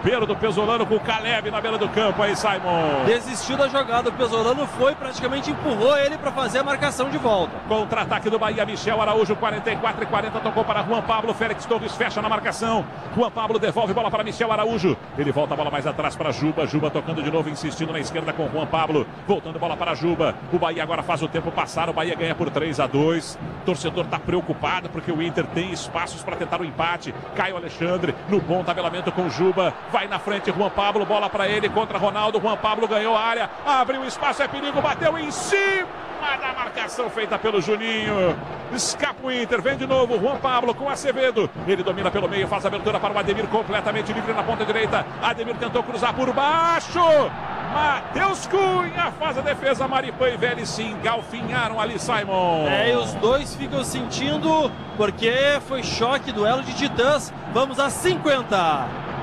desespero do Pesolano com o Caleb na beira do campo aí, Simon. Desistiu da jogada, o Pesolano foi, praticamente empurrou ele para fazer a marcação de volta. Contra-ataque do Bahia, Michel Araújo, 44-40, tocou para Juan Pablo, Félix Torres fecha na marcação. Juan Pablo devolve bola para Michel Araújo. Ele volta a bola mais atrás para Juba. Juba tocando de novo, insistindo na esquerda com Juan Pablo. Voltando bola para Juba. O Bahia agora faz o tempo passar. O Bahia ganha por 3-2. O torcedor está preocupado porque o Inter tem espaços para tentar o empate. Caio Alexandre no bom tabelamento com Juba. Vai na frente Juan Pablo. Bola para ele contra Ronaldo. Juan Pablo ganhou a área. Abriu o espaço, é perigo. Bateu em cima da marcação feita pelo Juninho. Escapa o Inter, vem de novo Juan Pablo com Acevedo. Ele domina pelo meio, faz a abertura para o Ademir, completamente livre na ponta direita. Ademir tentou cruzar por baixo. Matheus Cunha faz a defesa. Maripan e Vélez se engalfinharam ali, Simon. E os dois ficam sentindo, porque foi choque, duelo de titãs. Vamos a 50.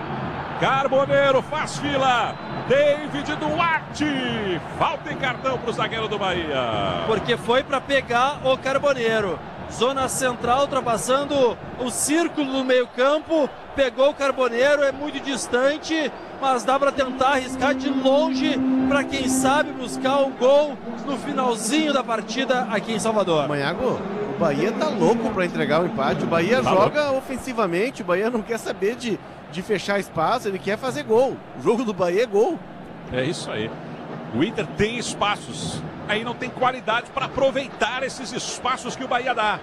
Carboneiro faz fila. David Duarte. Falta em cartão para o zagueiro do Bahia. Porque foi para pegar o Carboneiro. Zona central, ultrapassando o círculo do meio campo. Pegou o Carboneiro, é muito distante, mas dá para tentar arriscar de longe para quem sabe buscar o gol no finalzinho da partida aqui em Salvador. Manhago, o Bahia tá louco para entregar o empate. O Bahia joga ofensivamente, o Bahia não quer saber de fechar espaço, ele quer fazer gol. O jogo do Bahia é gol. É isso aí. O Inter tem espaços, aí não tem qualidade para aproveitar esses espaços que o Bahia dá.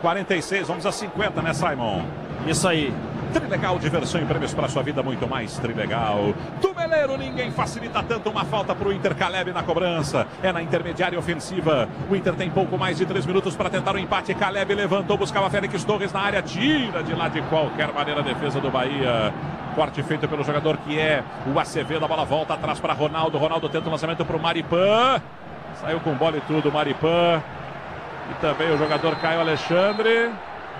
46, vamos a 50, né, Simon? Isso aí. Trilegal, diversão e prêmios para sua vida, muito mais Trilegal. Tumeleiro, ninguém facilita tanto uma falta para o Inter. Caleb na cobrança, é na intermediária ofensiva. O Inter tem pouco mais de 3 minutos para tentar o empate. Caleb levantou, buscava Félix Torres na área, tira de lá de qualquer maneira a defesa do Bahia. Corte feito pelo jogador que é o Acevedo, a bola volta atrás para Ronaldo. Ronaldo tenta o lançamento para o Maripan. Saiu com bola e tudo, Maripan. E também o jogador Caio Alexandre.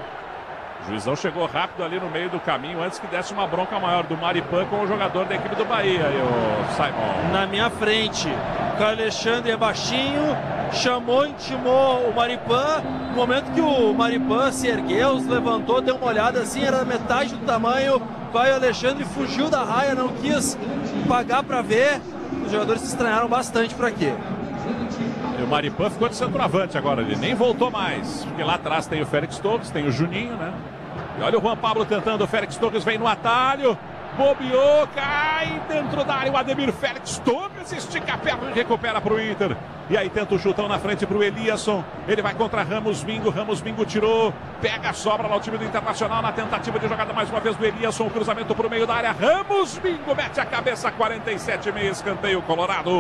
O juizão chegou rápido ali no meio do caminho, antes que desse uma bronca maior do Maripan com o jogador da equipe do Bahia, e o Simon. Na minha frente, o Caio Alexandre é baixinho, chamou, intimou o Maripan. No momento que o Maripan se ergueu, se levantou, deu uma olhada assim, era metade do tamanho. O Caio Alexandre fugiu da raia, não quis pagar para ver. Os jogadores se estranharam bastante por aqui. E o Maripan ficou de centroavante agora, ele nem voltou mais, porque lá atrás tem o Félix Torres, tem o Juninho, né? E olha o Juan Pablo tentando, o Félix Torres vem no atalho, bobeou, cai dentro da área, o Ademir. Félix Torres estica a perna e recupera para o Inter. E aí tenta o chutão na frente para o Eliasson, ele vai contra Ramos Bingo tirou, pega a sobra lá o time do Internacional na tentativa de jogada mais uma vez do Eliasson, o cruzamento para o meio da área, Ramos Bingo mete a cabeça, 47,5, escanteio colorado.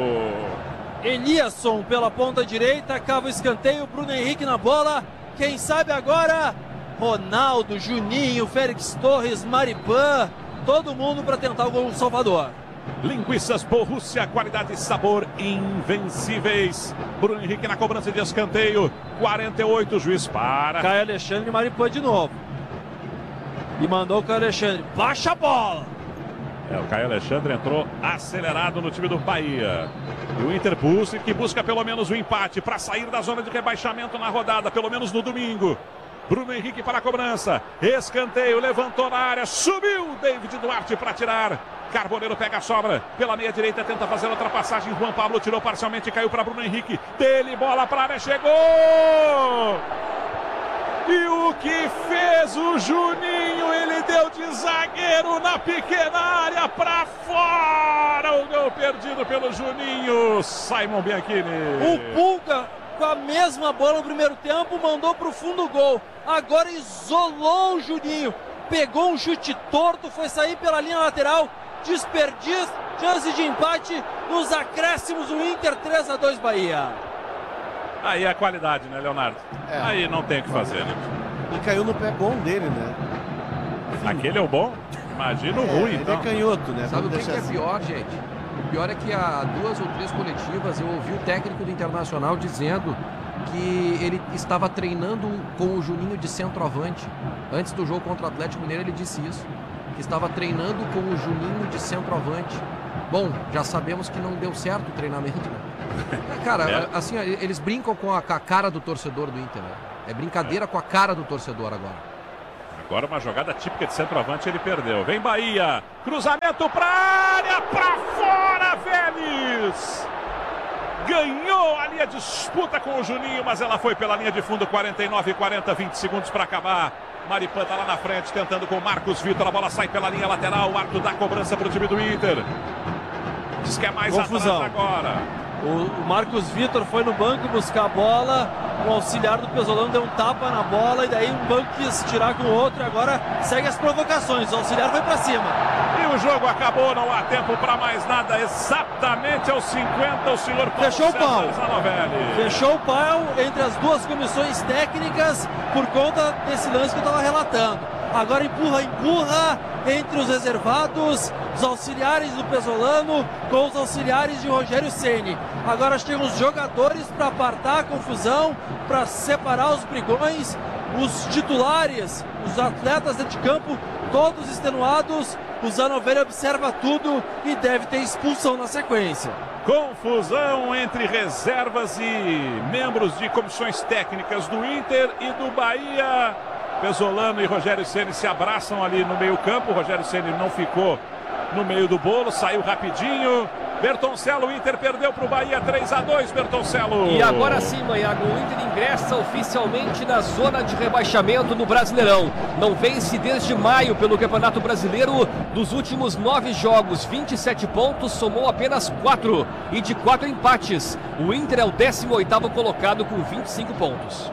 Eliasson pela ponta direita, cava o escanteio, Bruno Henrique na bola, quem sabe agora, Ronaldo, Juninho, Félix Torres, Maripan, todo mundo para tentar o gol do Salvador. Linguiças Borussia, qualidade e sabor invencíveis. Bruno Henrique na cobrança de escanteio, 48, juiz para. Caio Alexandre e Maripan de novo. E mandou o Caio Alexandre, baixa a bola. O Caio Alexandre entrou acelerado no time do Bahia. E o Inter busca pelo menos o empate para sair da zona de rebaixamento na rodada, pelo menos no domingo. Bruno Henrique para a cobrança. Escanteio, levantou na área, subiu David Duarte para tirar. Carboneiro pega a sobra pela meia direita, tenta fazer a ultrapassagem. Juan Pablo tirou parcialmente, caiu para Bruno Henrique. Dele, bola para a área, chegou! E o que fez o Juninho? Ele deu de zagueiro na pequena área para fora. O gol perdido pelo Juninho. Simon Bianchini. O Pulga com a mesma bola no primeiro tempo mandou para o fundo do gol. Agora isolou o Juninho. Pegou um chute torto, foi sair pela linha lateral. Desperdício, chance de empate nos acréscimos. O Inter 3-2 Bahia. Aí a qualidade, né, Leonardo? Aí não tem o que fazer, né? E caiu no pé bom dele, né? Aquele é o bom? Imagina o ruim, ele então. é canhoto, né? Sabe o que é assim. pior, gente? O pior é que há 2 ou 3 coletivas eu ouvi o técnico do Internacional dizendo que ele estava treinando com o Juninho de centroavante. Antes do jogo contra o Atlético Mineiro ele disse isso, que estava treinando com o Juninho de centroavante. Bom, já sabemos que não deu certo o treinamento, né? Cara, assim, eles brincam com a cara do torcedor do Inter, né? É brincadeira com a cara do torcedor agora. Agora uma jogada típica de centroavante, ele perdeu. Vem Bahia, cruzamento pra área, pra fora, Vélez! Ganhou ali a disputa com o Juninho, mas ela foi pela linha de fundo, 49-40, 20 segundos para acabar. Maripan tá lá na frente, tentando com o Marcos Vitor, a bola sai pela linha lateral, o árbitro dá cobrança para o time do Inter. Diz que é mais confusão atrás agora. O Marcos Vitor foi no banco buscar a bola, o auxiliar do Pesolano deu um tapa na bola e daí um banco quis tirar com o outro e agora segue as provocações, o auxiliar foi para cima. E o jogo acabou, não há tempo para mais nada, exatamente aos 50 o senhor Paulo Fechou o pau. Zanovelli. Fechou o pau entre as duas comissões técnicas por conta desse lance que eu estava relatando. Agora empurra entre os reservados, os auxiliares do Pesolano com os auxiliares de Rogério Ceni. Agora chegam os jogadores para apartar a confusão, para separar os brigões, os titulares, os atletas dentro de campo, todos extenuados. O Zanovelli observa tudo e deve ter expulsão na sequência. Confusão entre reservas e membros de comissões técnicas do Inter e do Bahia. Pesolano e Rogério Ceni se abraçam ali no meio campo. O Rogério Ceni não ficou no meio do bolo, saiu rapidinho. Bertoncello, o Inter perdeu para o Bahia 3-2, Bertoncello. E agora sim, Maiago, o Inter ingressa oficialmente na zona de rebaixamento do Brasileirão. Não vence desde maio pelo Campeonato Brasileiro. Dos últimos 9 jogos, 27 pontos, somou apenas 4. E de 4 empates, o Inter é o 18º colocado com 25 pontos.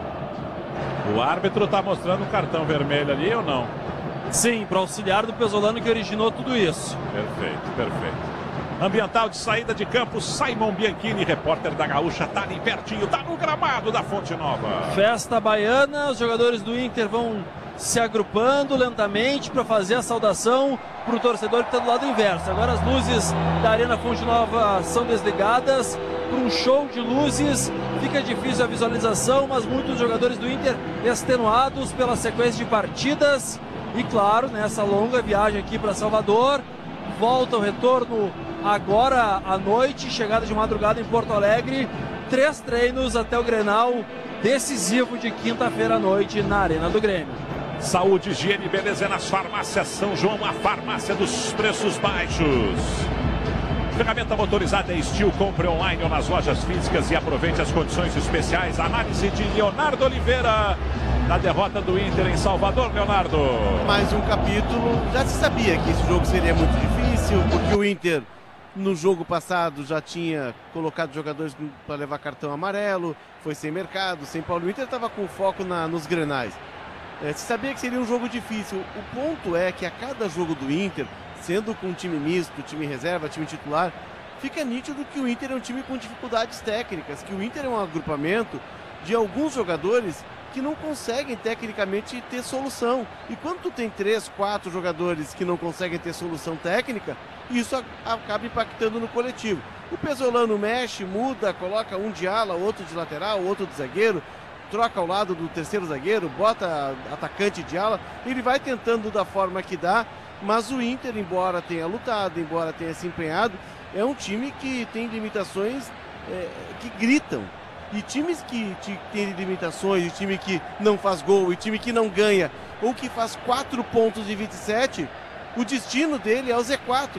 O árbitro está mostrando um cartão vermelho ali ou não? Sim, para o auxiliar do Pesolano que originou tudo isso. Perfeito, perfeito. Ambiental de saída de campo, Simon Bianchini, repórter da Gaúcha, tá ali pertinho, tá no gramado da Fonte Nova. Festa baiana, os jogadores do Inter vão se agrupando lentamente para fazer a saudação para o torcedor que está do lado inverso. Agora as luzes da Arena Fonte Nova são desligadas para um show de luzes. Fica difícil a visualização, mas muitos jogadores do Inter extenuados pela sequência de partidas. E claro, nessa longa viagem aqui para Salvador, volta o retorno agora à noite, chegada de madrugada em Porto Alegre. 3 treinos até o Grenal decisivo de quinta-feira à noite na Arena do Grêmio. Saúde, higiene e beleza nas farmácias São João, a farmácia dos preços baixos. Ferramenta motorizada é Steel, compre online ou nas lojas físicas e aproveite as condições especiais. Análise de Leonardo Oliveira na derrota do Inter em Salvador, Leonardo. Mais um capítulo, já se sabia que esse jogo seria muito difícil, porque o Inter no jogo passado já tinha colocado jogadores para levar cartão amarelo, foi sem mercado, sem Paulo. O Inter estava com foco nos Grenais. Se sabia que seria um jogo difícil. O ponto é que a cada jogo do Inter, sendo com time misto, time reserva, time titular, fica nítido que o Inter é um time com dificuldades técnicas, que o Inter é um agrupamento de alguns jogadores que não conseguem tecnicamente ter solução. E quando tu tem 3, 4 jogadores que não conseguem ter solução técnica, isso acaba impactando no coletivo. O Pesolano mexe, muda, coloca um de ala, outro de lateral, outro de zagueiro, troca ao lado do terceiro zagueiro, bota atacante de ala, ele vai tentando da forma que dá, mas o Inter, embora tenha lutado, embora tenha se empenhado, é um time que tem limitações que gritam. E times que têm limitações, e time que não faz gol, e time que não ganha, ou que faz 4 pontos de 27, o destino dele é o Z4.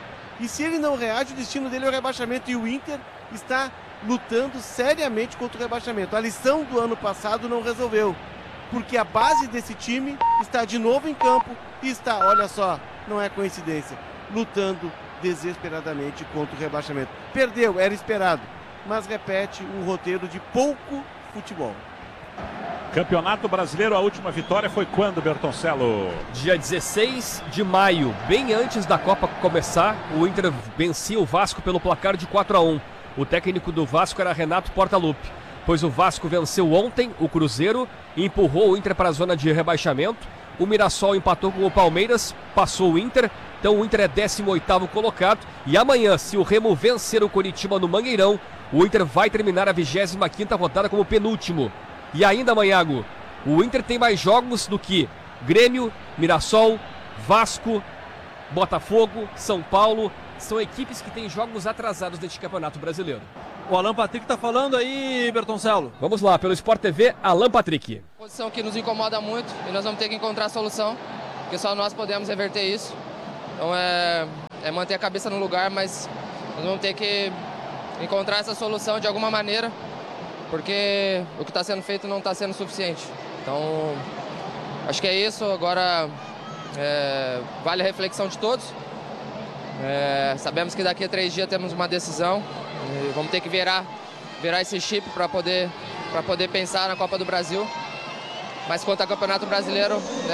E se ele não reage, o destino dele é o rebaixamento. E o Inter está lutando seriamente contra o rebaixamento. A lição do ano passado não resolveu, porque a base desse time está de novo em campo e está, olha só, não é coincidência, lutando desesperadamente contra o rebaixamento. Perdeu, era esperado, mas repete um roteiro de pouco futebol. Campeonato Brasileiro, a última vitória foi quando, Bertoncello? Dia 16 de maio, bem antes da Copa começar, o Inter vencia o Vasco pelo placar de 4-1. O técnico do Vasco era Renato Portaluppi, pois o Vasco venceu ontem o Cruzeiro e empurrou o Inter para a zona de rebaixamento. O Mirassol empatou com o Palmeiras, passou o Inter, então o Inter é 18º colocado. E amanhã, se o Remo vencer o Coritiba no Mangueirão, o Inter vai terminar a 25ª rodada como penúltimo. E ainda, Maiago, o Inter tem mais jogos do que Grêmio, Mirassol, Vasco, Botafogo, São Paulo, são equipes que têm jogos atrasados deste Campeonato Brasileiro. O Alan Patrick tá falando aí, Bertoncello. Vamos lá, pelo Sport TV, Alan Patrick. Posição que nos incomoda muito e nós vamos ter que encontrar a solução, porque só nós podemos reverter isso. Então é manter a cabeça no lugar, mas nós vamos ter que encontrar essa solução de alguma maneira, porque o que está sendo feito não está sendo suficiente. Então, acho que é isso. Agora vale a reflexão de todos. Sabemos que daqui a 3 dias temos uma decisão. E vamos ter que virar esse chip para poder pensar na Copa do Brasil. Mas quanto ao Campeonato Brasileiro,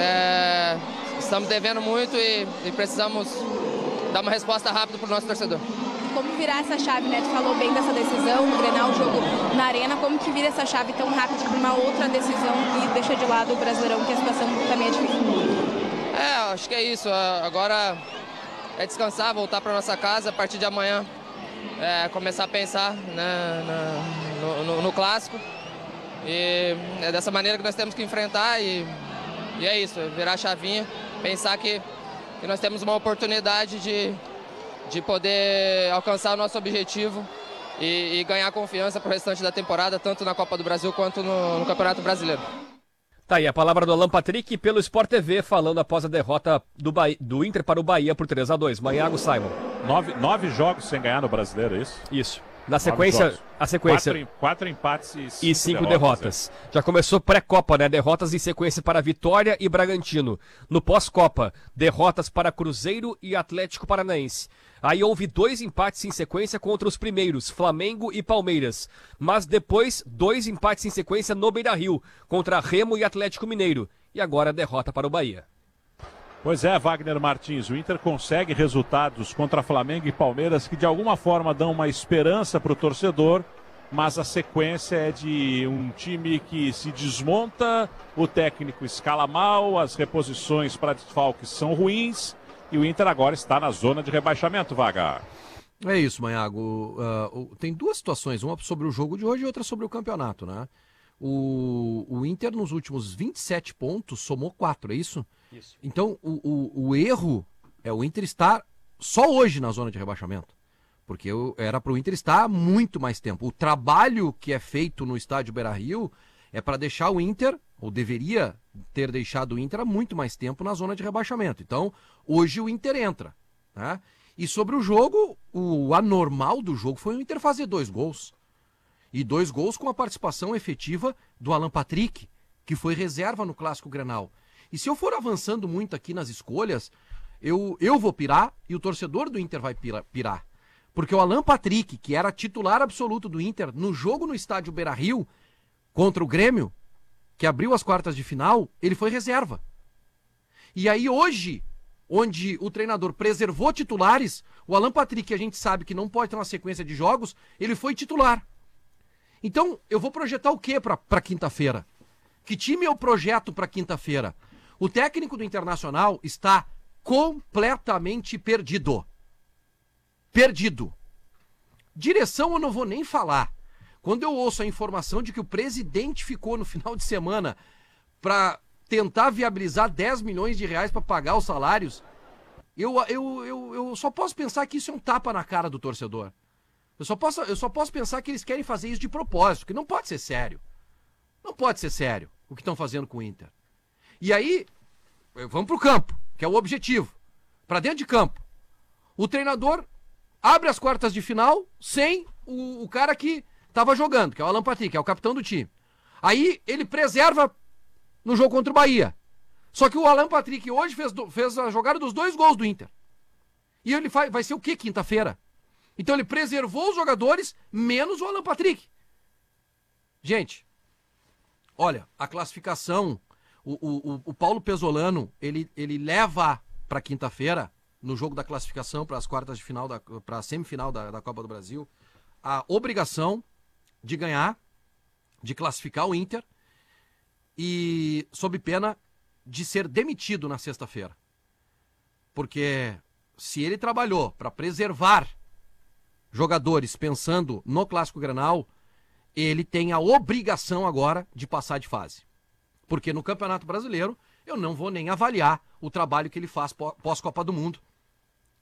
estamos devendo muito e precisamos dar uma resposta rápida para o nosso torcedor. Como virar essa chave, né? Tu falou bem dessa decisão, o Grenal, o jogo na Arena. Como que vira essa chave tão rápido para uma outra decisão e deixa de lado o Brasileirão, que a situação também é difícil? Acho que é isso. Agora é descansar, voltar para nossa casa a partir de amanhã. Começar a pensar, né, no clássico. E é dessa maneira que nós temos que enfrentar e é isso, virar a chavinha, pensar que nós temos uma oportunidade de poder alcançar o nosso objetivo e ganhar confiança para o restante da temporada, tanto na Copa do Brasil quanto no Campeonato Brasileiro. Tá aí a palavra do Alan Patrick pelo Sport TV, falando após a derrota do Inter para o Bahia por 3-2. Manhago, Simon. 9 jogos sem ganhar no Brasileiro, é isso? Isso. Na sequência, a sequência... 4 empates e 5 derrotas. Já começou pré-Copa, né? Derrotas em sequência para Vitória e Bragantino. No pós-Copa, derrotas para Cruzeiro e Atlético Paranaense. Aí houve 2 empates em sequência contra os primeiros, Flamengo e Palmeiras. Mas depois, 2 empates em sequência no Beira-Rio, contra Remo e Atlético Mineiro. E agora derrota para o Bahia. Pois é, Wagner Martins, o Inter consegue resultados contra Flamengo e Palmeiras que de alguma forma dão uma esperança para o torcedor, mas a sequência é de um time que se desmonta, o técnico escala mal, as reposições para desfalques são ruins e o Inter agora está na zona de rebaixamento, Vaga. É isso, Manhago. Tem 2 situações, uma sobre o jogo de hoje e outra sobre o campeonato, né? O Inter nos últimos 27 pontos somou 4, é isso? Isso. Então, o erro é o Inter estar só hoje na zona de rebaixamento. Porque era para o Inter estar há muito mais tempo. O trabalho que é feito no estádio Beira-Rio é para deixar o Inter, ou deveria ter deixado o Inter há muito mais tempo na zona de rebaixamento. Então, hoje o Inter entra, né? E sobre o jogo, o anormal do jogo foi o Inter fazer 2 gols. E 2 gols com a participação efetiva do Alan Patrick, que foi reserva no Clássico Grenal. E se eu for avançando muito aqui nas escolhas, eu vou pirar e o torcedor do Inter vai pirar. Porque o Alan Patrick, que era titular absoluto do Inter, no jogo no estádio Beira-Rio, contra o Grêmio, que abriu as quartas de final, ele foi reserva. E aí hoje, onde o treinador preservou titulares, o Alan Patrick, que a gente sabe que não pode ter uma sequência de jogos, ele foi titular. Então, eu vou projetar o que para quinta-feira? Que time eu projeto para quinta-feira? O técnico do Internacional está completamente perdido. Perdido. Direção eu não vou nem falar. Quando eu ouço a informação de que o presidente ficou no final de semana para tentar viabilizar 10 milhões de reais para pagar os salários, eu só posso pensar que isso é um tapa na cara do torcedor. Eu só posso pensar que eles querem fazer isso de propósito, que não pode ser sério. Não pode ser sério o que estão fazendo com o Inter. E aí, vamos pro campo, que é o objetivo. Para dentro de campo. O treinador abre as quartas de final sem o cara que estava jogando, que é o Alan Patrick, que é o capitão do time. Aí ele preserva no jogo contra o Bahia. Só que o Alan Patrick hoje fez a jogada dos 2 gols do Inter. E ele vai ser o quê quinta-feira? Então ele preservou os jogadores, menos o Alan Patrick. Gente, olha, a classificação, o Paulo Pesolano, ele leva para quinta-feira, no jogo da classificação para as quartas de final, para a semifinal da Copa do Brasil, a obrigação de ganhar, de classificar o Inter, e sob pena de ser demitido na sexta-feira. Porque se ele trabalhou para preservar jogadores pensando no Clássico Grenal, ele tem a obrigação agora de passar de fase. Porque no Campeonato Brasileiro, eu não vou nem avaliar o trabalho que ele faz pós-Copa do Mundo.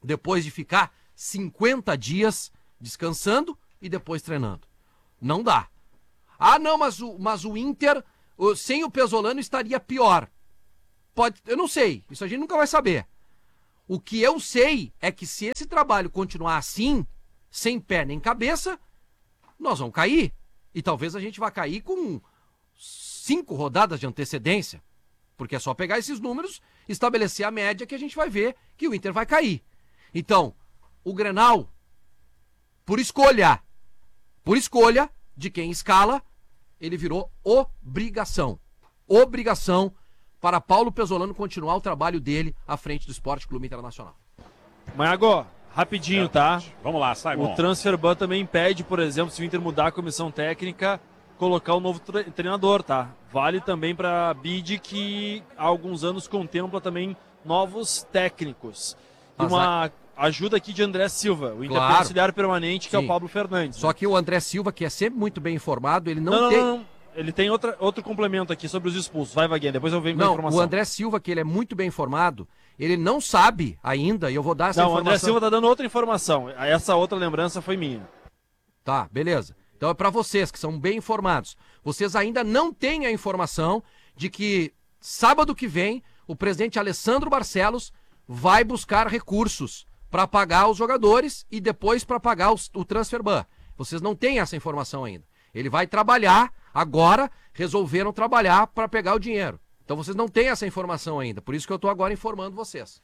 depois de ficar 50 dias descansando e depois treinando. Não dá. Ah, não, mas o Inter, sem o Pesolano, estaria pior. Eu não sei, isso a gente nunca vai saber. O que eu sei é que se esse trabalho continuar assim, sem pé nem cabeça, nós vamos cair. E talvez a gente vá cair com 5 rodadas de antecedência. Porque é só pegar esses números, estabelecer a média que a gente vai ver que o Inter vai cair. Então, o Grenal, por escolha de quem escala, ele virou obrigação. Obrigação para Paulo Pesolano continuar o trabalho dele à frente do Esporte Clube Internacional. Maiago, rapidinho, tá? Vamos lá, Simon. O Transfer Ban também impede, por exemplo, se o Inter mudar a comissão técnica, colocar um novo treinador, tá? Vale também para a BID, que há alguns anos contempla também novos técnicos. E uma ajuda aqui de André Silva, o Inter tem auxiliar permanente, que é o Pablo Fernandes. Só que o André Silva, que é sempre muito bem informado, ele não tem... Não. Ele tem outro complemento aqui sobre os expulsos. Vai, Vaguinha, depois eu venho com a informação. O André Silva, que ele é muito bem informado, ele não sabe ainda, e eu vou dar essa informação. Não, o André Silva tá dando outra informação. Essa outra lembrança foi minha. Tá, beleza. Então é para vocês, que são bem informados. Vocês ainda não têm a informação de que sábado que vem o presidente Alessandro Barcelos vai buscar recursos para pagar os jogadores e depois para pagar o transfer ban. Vocês não têm essa informação ainda. Ele vai trabalhar, agora resolveram trabalhar para pegar o dinheiro. Então vocês não têm essa informação ainda, por isso que eu estou agora informando vocês.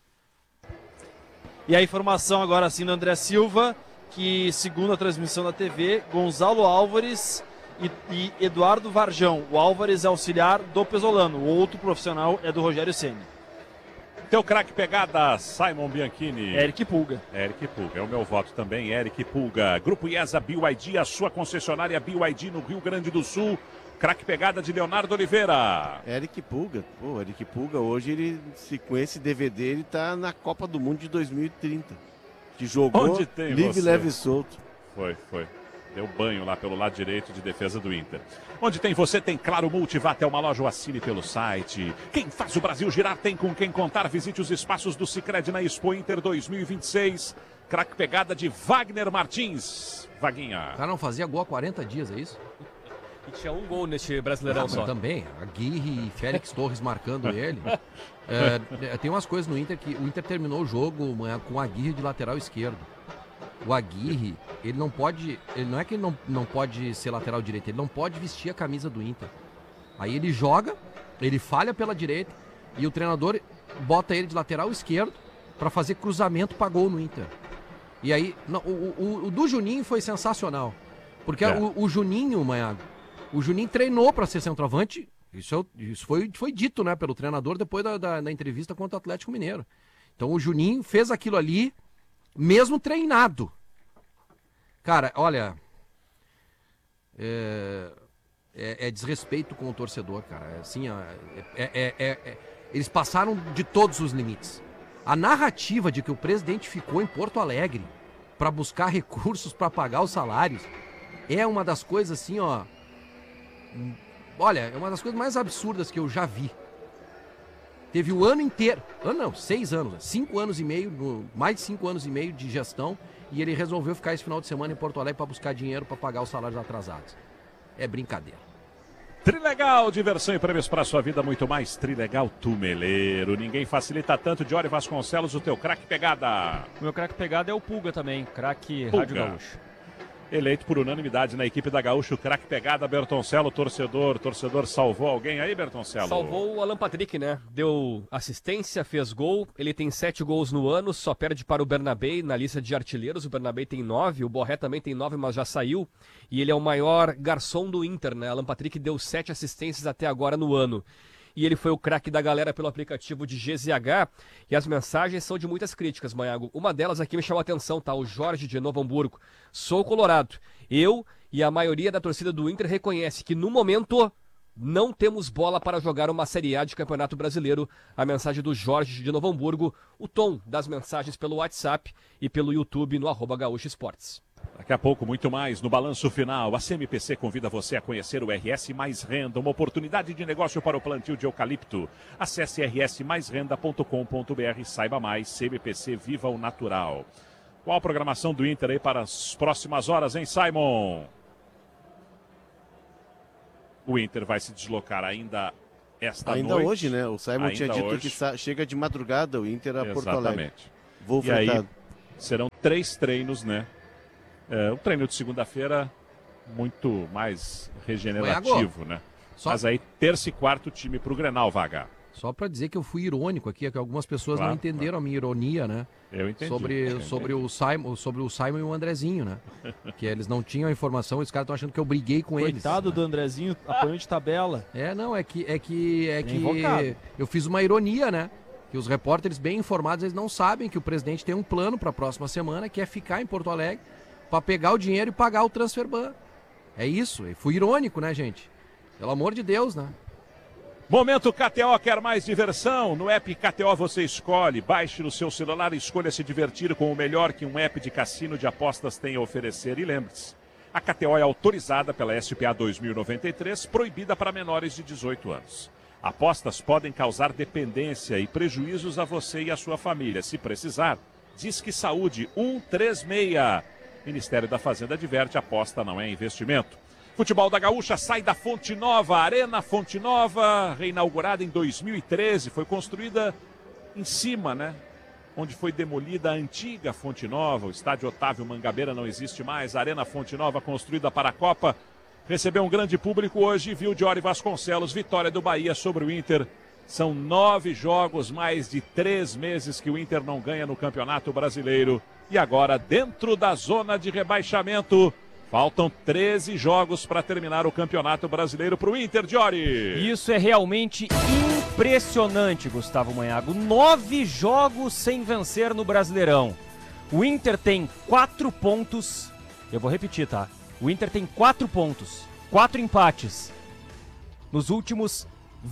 E a informação agora sim do André Silva, que segundo a transmissão da TV, Gonzalo Álvares e Eduardo Varjão. O Álvares é auxiliar do Pesolano, o outro profissional é do Rogério Ceni. Teu craque pegada, Simon Bianchini. Eric Pulga. Eric Pulga, é o meu voto também, Eric Pulga. Grupo IESA BYD, a sua concessionária BYD no Rio Grande do Sul. Craque pegada de Leonardo Oliveira. Eric Pulga. Pô, Eric Pulga, hoje ele, com esse DVD, ele tá na Copa do Mundo de 2030. Que jogou livre, leve e solto. Foi. Deu banho lá pelo lado direito de defesa do Inter. Onde tem você, tem Claro Multi, vá até uma loja ou assine pelo site. Quem faz o Brasil girar tem com quem contar. Visite os espaços do Sicredi na Expo Inter 2026. Craque pegada de Wagner Martins. Vaguinha. O cara não fazia gol há 40 dias, é isso? E tinha um gol neste Brasileirão só. Também, Aguirre e Félix Torres marcando ele. Tem umas coisas no Inter que o Inter terminou o jogo com o Aguirre de lateral esquerdo. O Aguirre, ele não é que ele não pode ser lateral direito, ele não pode vestir a camisa do Inter. Aí ele joga, ele falha pela direita e o treinador bota ele de lateral esquerdo para fazer cruzamento para gol no Inter. E aí, o do Juninho foi sensacional, porque o Juninho, Maiago, o Juninho treinou para ser centroavante, isso foi dito, né, pelo treinador depois da entrevista contra o Atlético Mineiro. Então o Juninho fez aquilo ali, mesmo treinado. Cara, olha, é desrespeito com o torcedor, cara. Assim, eles passaram de todos os limites. A narrativa de que o presidente ficou em Porto Alegre para buscar recursos para pagar os salários é uma das coisas assim, ó. Olha, é uma das coisas mais absurdas que eu já vi. Teve o ano inteiro, 6 anos, 5 anos e meio, mais de 5 anos e meio de gestão, e ele resolveu ficar esse final de semana em Porto Alegre para buscar dinheiro para pagar os salários atrasados. É brincadeira. Trilegal, diversão e prêmios para a sua vida, muito mais. Trilegal Tumeleiro, ninguém facilita tanto. Diori Vasconcelos, o teu craque pegada. O meu craque pegada é o Pulga também, craque Rádio Gaúcho. Eleito por unanimidade na equipe da Gaúcho, craque pegada, Bertoncello, torcedor salvou alguém aí, Bertoncello? Salvou o Alan Patrick, né? Deu assistência, fez gol, ele tem 7 gols no ano, só perde para o Bernabé na lista de artilheiros, o Bernabé tem 9, o Borré também tem 9, mas já saiu, e ele é o maior garçom do Inter, né? Alan Patrick deu 7 assistências até agora no ano. E ele foi o craque da galera pelo aplicativo de GZH, e as mensagens são de muitas críticas, Maiago. Uma delas aqui me chamou a atenção, tá? O Jorge de Novo Hamburgo. Sou colorado. Eu e a maioria da torcida do Inter reconhece que no momento não temos bola para jogar uma Série A de Campeonato Brasileiro. A mensagem do Jorge de Novo Hamburgo, o tom das mensagens pelo WhatsApp e pelo YouTube no @Gaúcho Esportes. Daqui a pouco, muito mais no Balanço Final. A CMPC convida você a conhecer o RS Mais Renda, uma oportunidade de negócio para o plantio de eucalipto. Acesse rsmaisrenda.com.br e saiba mais. CMPC, viva o natural. Qual a programação do Inter aí para as próximas horas, hein, Simon? O Inter vai se deslocar ainda esta noite. Ainda hoje, né? O Simon Ainda tinha dito hoje. que chega de madrugada o Inter a Porto Alegre. Exatamente. Voo E aí fretado. serão 3 treinos, né? O treino de segunda-feira muito mais regenerativo, né? Mas aí terça e quarto time pro Grenal, Vaga. Só para dizer que eu fui irônico aqui, que algumas pessoas não entenderam a minha ironia, né? Eu entendi. Sobre o Simon e o Andrezinho, né? Que eles não tinham a informação, os caras estão achando que eu briguei com eles. Coitado do Andrezinho, apoio de tabela. É que Invocado. eu fiz uma ironia, né? Que os repórteres bem informados, eles não sabem que o presidente tem um plano para a próxima semana, que é ficar em Porto Alegre para pegar o dinheiro e pagar o transfer ban. É isso, eu fui irônico, né, gente? Pelo amor de Deus, né? Momento KTO, quer mais diversão? No app KTO você escolhe, baixe no seu celular e escolha se divertir com o melhor que um app de cassino de apostas tem a oferecer. E lembre-se, a KTO é autorizada pela SPA 2093, proibida para menores de 18 anos. Apostas podem causar dependência e prejuízos a você e a sua família. Se precisar, Disque Saúde 136. Ministério da Fazenda adverte, aposta não é investimento. Futebol da Gaúcha sai da Fonte Nova. Arena Fonte Nova, reinaugurada em 2013, foi construída em cima, né? Onde foi demolida a antiga Fonte Nova. O estádio Otávio Mangabeira não existe mais. A Arena Fonte Nova, construída para a Copa, recebeu um grande público hoje. Viu Diori Vasconcelos, vitória do Bahia sobre o Inter. São 9 jogos, mais de 3 meses que o Inter não ganha no Campeonato Brasileiro. E agora, dentro da zona de rebaixamento, faltam 13 jogos para terminar o Campeonato Brasileiro para o Inter, Diori. Isso é realmente impressionante, Gustavo Manhago. 9 jogos sem vencer no Brasileirão. O Inter tem 4 pontos. Eu vou repetir, tá? O Inter tem 4 pontos, 4 empates nos últimos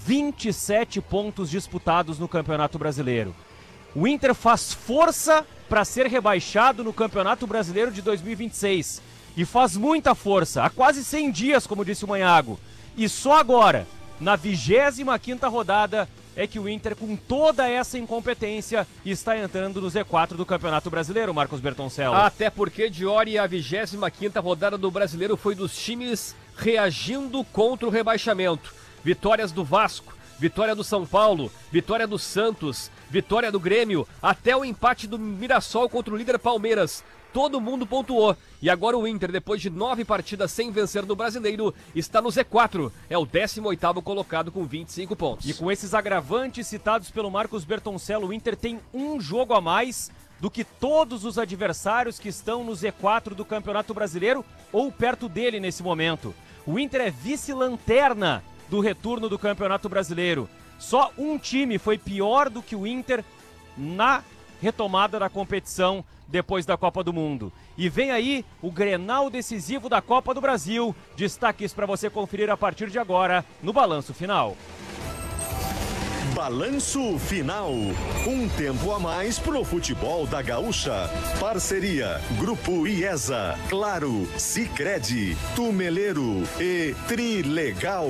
27 pontos disputados no Campeonato Brasileiro. O Inter faz força para ser rebaixado no Campeonato Brasileiro de 2026. E faz muita força, há quase 100 dias, como disse o Manhago. E só agora, na 25ª rodada, é que o Inter, com toda essa incompetência, está entrando no Z4 do Campeonato Brasileiro, Marcos Bertoncello. Até porque, Diori, a 25ª rodada do Brasileiro foi dos times reagindo contra o rebaixamento. Vitórias do Vasco, vitória do São Paulo, vitória do Santos, vitória do Grêmio, até o empate do Mirassol contra o líder Palmeiras. Todo mundo pontuou. E agora o Inter, depois de 9 partidas sem vencer no Brasileiro, está no Z4. É o 18º colocado com 25 pontos. E com esses agravantes citados pelo Marcos Bertoncello, o Inter tem um jogo a mais do que todos os adversários que estão no Z4 do Campeonato Brasileiro ou perto dele nesse momento. O Inter é vice-lanterna do retorno do Campeonato Brasileiro. Só um time foi pior do que o Inter na retomada da competição depois da Copa do Mundo. E vem aí o Grenal decisivo da Copa do Brasil. Destaques para você conferir a partir de agora no Balanço Final. Balanço Final. Um tempo a mais pro futebol da Gaúcha. Parceria Grupo IESA, Claro, Sicredi, Tumeleiro e Trilegal.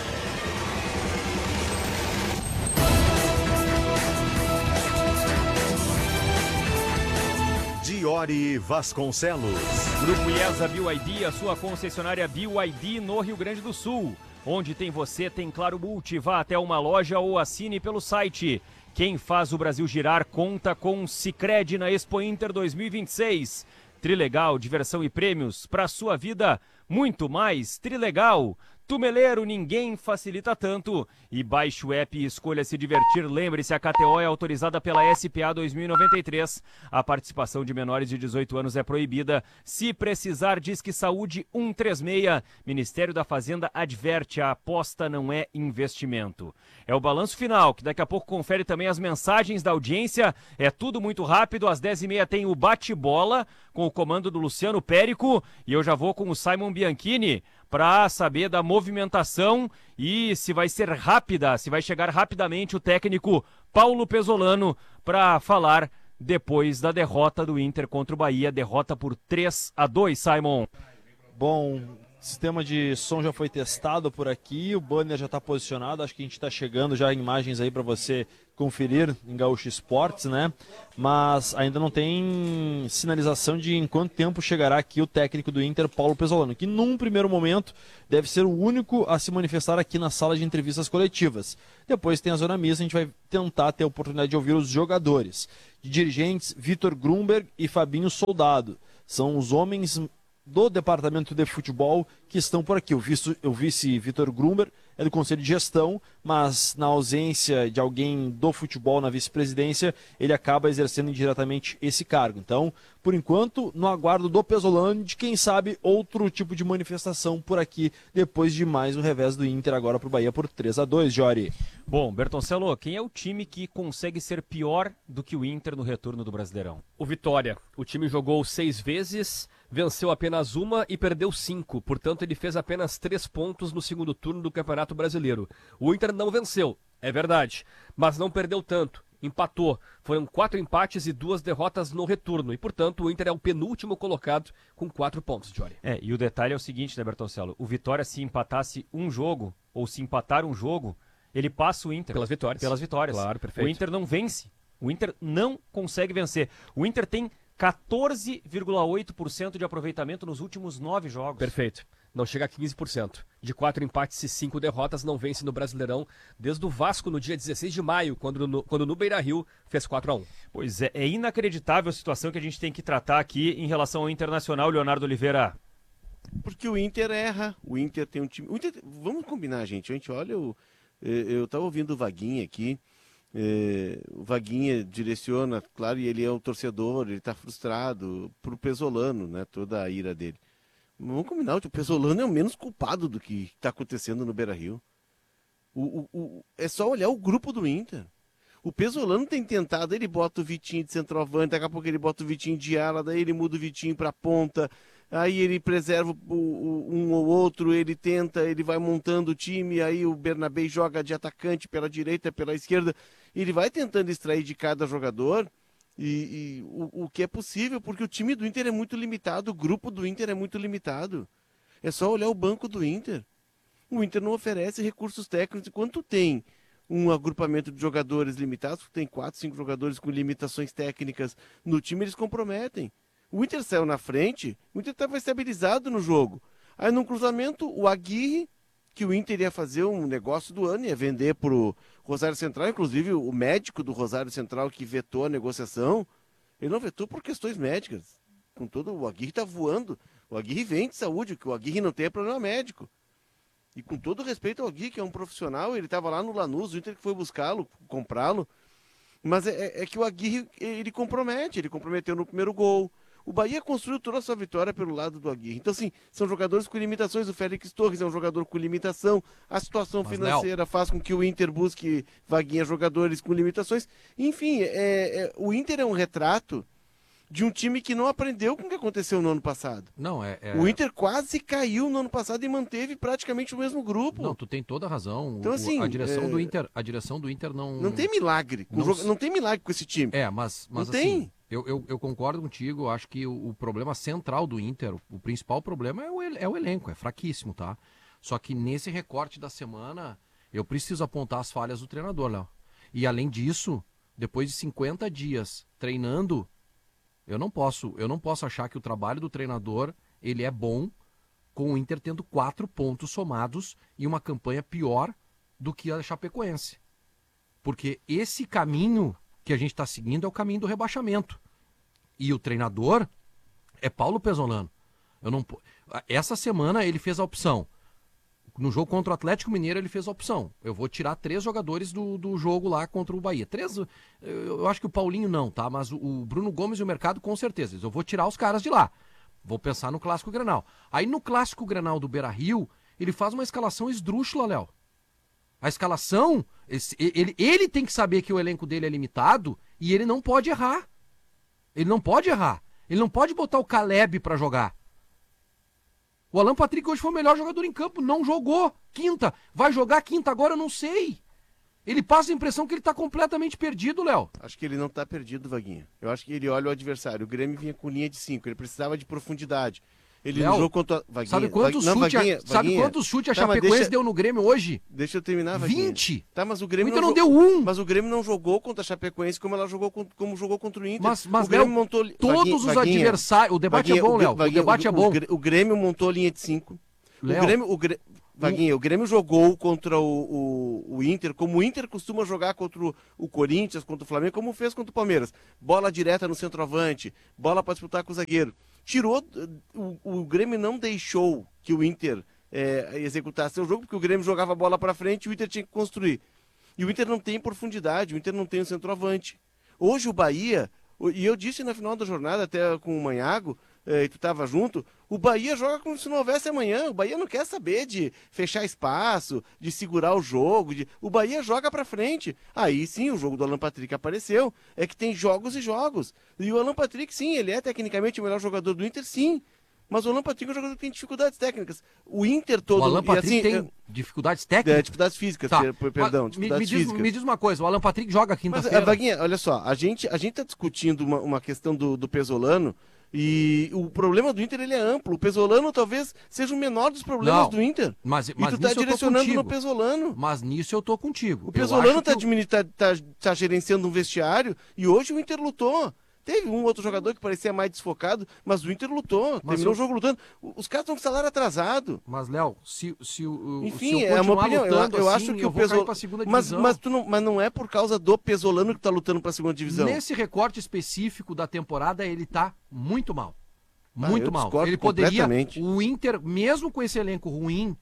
Diori Vasconcelos. Grupo IESA BYD, a sua concessionária BYD no Rio Grande do Sul. Onde tem você, tem Claro Multi. Vá até uma loja ou assine pelo site. Quem faz o Brasil girar conta com Sicredi na Expo Inter 2026. Trilegal, diversão e prêmios para sua vida. Muito mais Trilegal. Tumeleiro, ninguém facilita tanto. E baixe o app e escolha se divertir. Lembre-se, a KTO é autorizada pela SPA 2093. A participação de menores de 18 anos é proibida. Se precisar, Disque Saúde 136. Ministério da Fazenda adverte, a aposta não é investimento. É o Balanço Final, que daqui a pouco confere também as mensagens da audiência. É tudo muito rápido. Às 10h30 tem o Bate-Bola, com o comando do Luciano Périco. E eu já vou com o Simon Bianchini para saber da movimentação e se vai ser rápida, se vai chegar rapidamente o técnico Paulo Pesolano para falar depois da derrota do Inter contra o Bahia, derrota por 3-2, Simon. Bom, o sistema de som já foi testado por aqui, o banner já está posicionado, acho que a gente está chegando já em imagens aí para você conferir em Gaúcho Esportes, né? Mas ainda não tem sinalização de em quanto tempo chegará aqui o técnico do Inter, Paulo Pesolano, que num primeiro momento deve ser o único a se manifestar aqui na sala de entrevistas coletivas. Depois tem a zona mista, a gente vai tentar ter a oportunidade de ouvir os jogadores. De dirigentes, Vitor Grumberg e Fabinho Soldado. São os homens do departamento de futebol que estão por aqui. O vice Vitor Grumberg é do Conselho de Gestão, mas na ausência de alguém do futebol na vice-presidência, ele acaba exercendo indiretamente esse cargo. Então, por enquanto, no aguardo do Pesolano, de quem sabe outro tipo de manifestação por aqui, depois de mais um revés do Inter agora para o Bahia por 3-2, Jori. Bom, Bertoncello, quem é o time que consegue ser pior do que o Inter no retorno do Brasileirão? O Vitória. O time jogou 6 vezes, venceu apenas uma e perdeu 5. Portanto, ele fez apenas 3 pontos no segundo turno do Campeonato Brasileiro. O Inter não venceu, é verdade, mas não perdeu tanto. Empatou. Foram 4 empates e 2 derrotas no retorno. E, portanto, o Inter é o penúltimo colocado com 4 pontos, Jory. E o detalhe é o seguinte, né, Bertoncello? O Vitória, se empatasse um jogo, ou se empatar um jogo, ele passa o Inter. Pelas vitórias. Claro, perfeito. O Inter não vence. O Inter não consegue vencer. O Inter tem 14,8% de aproveitamento nos últimos 9 jogos. Perfeito. Não chega a 15%. De 4 empates e 5 derrotas, não vence no Brasileirão desde o Vasco no dia 16 de maio, quando no Beira-Rio fez 4-1. Pois é inacreditável a situação que a gente tem que tratar aqui em relação ao Internacional, Leonardo Oliveira. Porque o Inter erra, o Inter tem um time... Vamos combinar, gente, a gente olha, eu estava ouvindo o Vaguinha aqui, o Vaguinha direciona, claro, e ele é um torcedor, ele está frustrado pro Pesolano, né, toda a ira dele. Vamos combinar, o Pesolano é o menos culpado do que está acontecendo no Beira-Rio. É só olhar o grupo do Inter. O Pesolano tem tentado, ele bota o Vitinho de centroavante, daqui a pouco ele bota o Vitinho de ala, daí ele muda o Vitinho para ponta, aí ele preserva um ou outro, ele tenta, ele vai montando o time, aí o Bernabé joga de atacante pela direita, pela esquerda, ele vai tentando extrair de cada jogador o que é possível, porque o time do Inter é muito limitado, o grupo do Inter é muito limitado. É só olhar o banco do Inter. O Inter não oferece recursos técnicos, enquanto tem um agrupamento de jogadores limitados, tem 4, 5 jogadores com limitações técnicas no time, eles comprometem. O Inter saiu na frente, o Inter estava estabilizado no jogo. Aí num cruzamento, o Aguirre, que o Inter ia fazer um negócio do ano, ia vender pro Rosário Central, inclusive o médico do Rosário Central que vetou a negociação, ele não vetou por questões médicas. Com todo, o Aguirre está voando, o Aguirre vem de saúde, o que o Aguirre não tem é problema médico. E com todo respeito ao Aguirre, que é um profissional, ele estava lá no Lanús, o Inter que foi buscá-lo, comprá-lo, mas é que o Aguirre, ele compromete, ele comprometeu no primeiro gol. O Bahia construiu toda a sua vitória pelo lado do Aguirre. Então, assim, são jogadores com limitações. O Félix Torres é um jogador com limitação. A situação financeira faz com que o Inter busque Vaguinha jogadores com limitações. Enfim, o Inter é um retrato de um time que não aprendeu com o que aconteceu no ano passado. O Inter quase caiu no ano passado e manteve praticamente o mesmo grupo. Não, tu tem toda a razão. Então, assim, a direção do Inter não... Não tem milagre. Não tem milagre com esse time. Mas não assim, tem. Eu concordo contigo, acho que o problema central do Inter, o principal problema é o elenco, é fraquíssimo, tá? Só que nesse recorte da semana, eu preciso apontar as falhas do treinador, Léo. E além disso, depois de 50 dias treinando, eu não posso achar que o trabalho do treinador, ele é bom, com o Inter tendo 4 pontos somados e uma campanha pior do que a Chapecoense. Porque esse caminho que a gente está seguindo é o caminho do rebaixamento. E o treinador é Paulo Pesolano. Essa semana ele fez a opção. No jogo contra o Atlético Mineiro ele fez a opção. Eu vou tirar 3 jogadores do jogo lá contra o Bahia. 3, eu acho que o Paulinho não, tá? Mas o Bruno Gomes e o Mercado com certeza. Eu vou tirar os caras de lá. Vou pensar no Clássico Grenal. Aí no Clássico Grenal do Beira-Rio, ele faz uma escalação esdrúxula, Léo. A escalação, ele tem que saber que o elenco dele é limitado e ele não pode errar. Ele não pode errar. Ele não pode botar o Caleb pra jogar. O Alan Patrick hoje foi o melhor jogador em campo, não jogou quinta. Vai jogar quinta agora, eu não sei. Ele passa a impressão que ele tá completamente perdido, Léo. Acho que ele não tá perdido, Vaguinha. Eu acho que ele olha o adversário. O Grêmio vinha com linha de 5, ele precisava de profundidade. Ele Léo, no jogo contra... Vaguinha, sabe quantos chutes a Chapecoense deu no Grêmio hoje? Deixa eu terminar, Vaguinha. 20! Tá, mas o Grêmio Inter não deu um. Mas o Grêmio não jogou contra a Chapecoense como jogou contra o Inter. Mas o Grêmio Léo, montou... todos os adversários... O debate é bom, Léo. O debate é bom. O Grêmio montou linha de 5. O Grêmio jogou contra o Inter, como o Inter costuma jogar contra o Corinthians, contra o Flamengo, como fez contra o Palmeiras. Bola direta no centroavante, bola para disputar com o zagueiro. O Grêmio não deixou que o Inter executasse seu jogo, porque o Grêmio jogava a bola para frente e o Inter tinha que construir. E o Inter não tem profundidade, o Inter não tem o centroavante. Hoje o Bahia, e eu disse na final da jornada, até com o Manhago, e tu estava junto, o Bahia joga como se não houvesse amanhã. O Bahia não quer saber de fechar espaço, de segurar o jogo. O Bahia joga pra frente. Aí sim, o jogo do Alan Patrick apareceu. É que tem jogos e jogos. E o Alan Patrick, sim, ele é tecnicamente o melhor jogador do Inter, sim. Mas o Alan Patrick é um jogador que tem dificuldades técnicas. O Inter todo... O Alan Patrick tem dificuldades técnicas? Dificuldades físicas, tá. Perdão, dificuldades físicas. Me diz uma coisa, o Alan Patrick joga quinta-feira. Mas, Vaguinha, olha só, a gente tá discutindo uma questão do Pesolano. E o problema do Inter ele é amplo. O Pesolano talvez seja o menor dos problemas do Inter. Mas tu tá direcionando no Pesolano. Mas nisso eu tô contigo. O Pesolano tá gerenciando um vestiário e hoje o Inter lutou. Teve um outro jogador que parecia mais desfocado, mas o Inter lutou, terminou o jogo lutando. Os caras estão com salário atrasado. Mas, Léo, enfim, é uma opinião. Eu acho que o Pesolano... Mas não é por causa do Pesolano que está lutando para a segunda divisão. Nesse recorte específico da temporada, ele tá muito mal. Muito mal. Ele poderia... O Inter, mesmo com esse elenco ruim,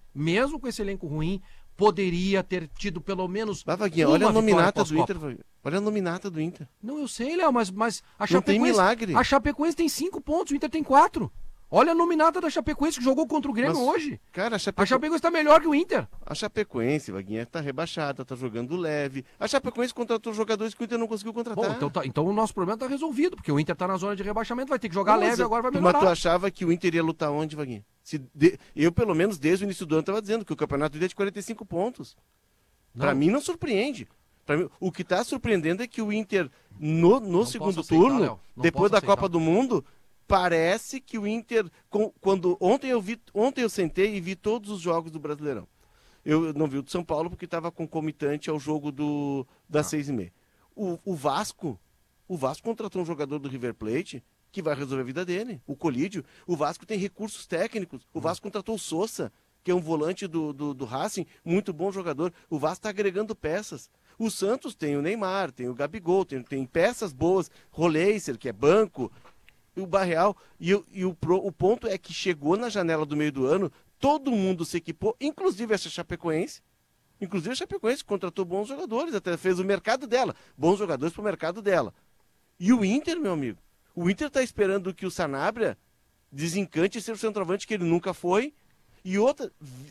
poderia ter tido pelo menos Vaguinha, olha a nominata do Inter. Olha a nominata do Inter. Não, eu sei, Léo, mas a Chapecoense... Não tem milagre. A Chapecoense tem 5 pontos, o Inter tem 4. Olha a nominata da Chapecoense que jogou contra o Grêmio hoje. Cara, a Chapecoense tá melhor que o Inter. A Chapecoense, Vaguinha, tá rebaixada, tá jogando leve. A Chapecoense contratou jogadores que o Inter não conseguiu contratar. Bom, então o nosso problema tá resolvido, porque o Inter tá na zona de rebaixamento, vai ter que jogar leve, agora vai melhorar. Mas tu achava que o Inter ia lutar onde, Vaguinha? Eu, pelo menos, desde o início do ano, tava dizendo que o campeonato é de 45 pontos. Pra mim, não surpreende. Mim, o que está surpreendendo é que o Inter, no segundo turno, depois da Copa do Mundo, parece que o Inter... Ontem eu sentei e vi todos os jogos do Brasileirão. Eu não vi o do São Paulo porque estava concomitante ao jogo das 6h30. O Vasco contratou um jogador do River Plate que vai resolver a vida dele, o Colídio. O Vasco tem recursos técnicos. O Vasco contratou o Sousa, que é um volante do Racing, muito bom jogador. O Vasco está agregando peças. O Santos tem o Neymar, tem o Gabigol, tem peças boas. Roleiser, que é banco, o Barreal. E o ponto é que chegou na janela do meio do ano, todo mundo se equipou, inclusive essa Chapecoense. Inclusive a Chapecoense contratou bons jogadores, até fez o mercado dela. Bons jogadores para o mercado dela. E o Inter, meu amigo, o Inter está esperando que o Sanabria desencante ser o centroavante que ele nunca foi. E outra,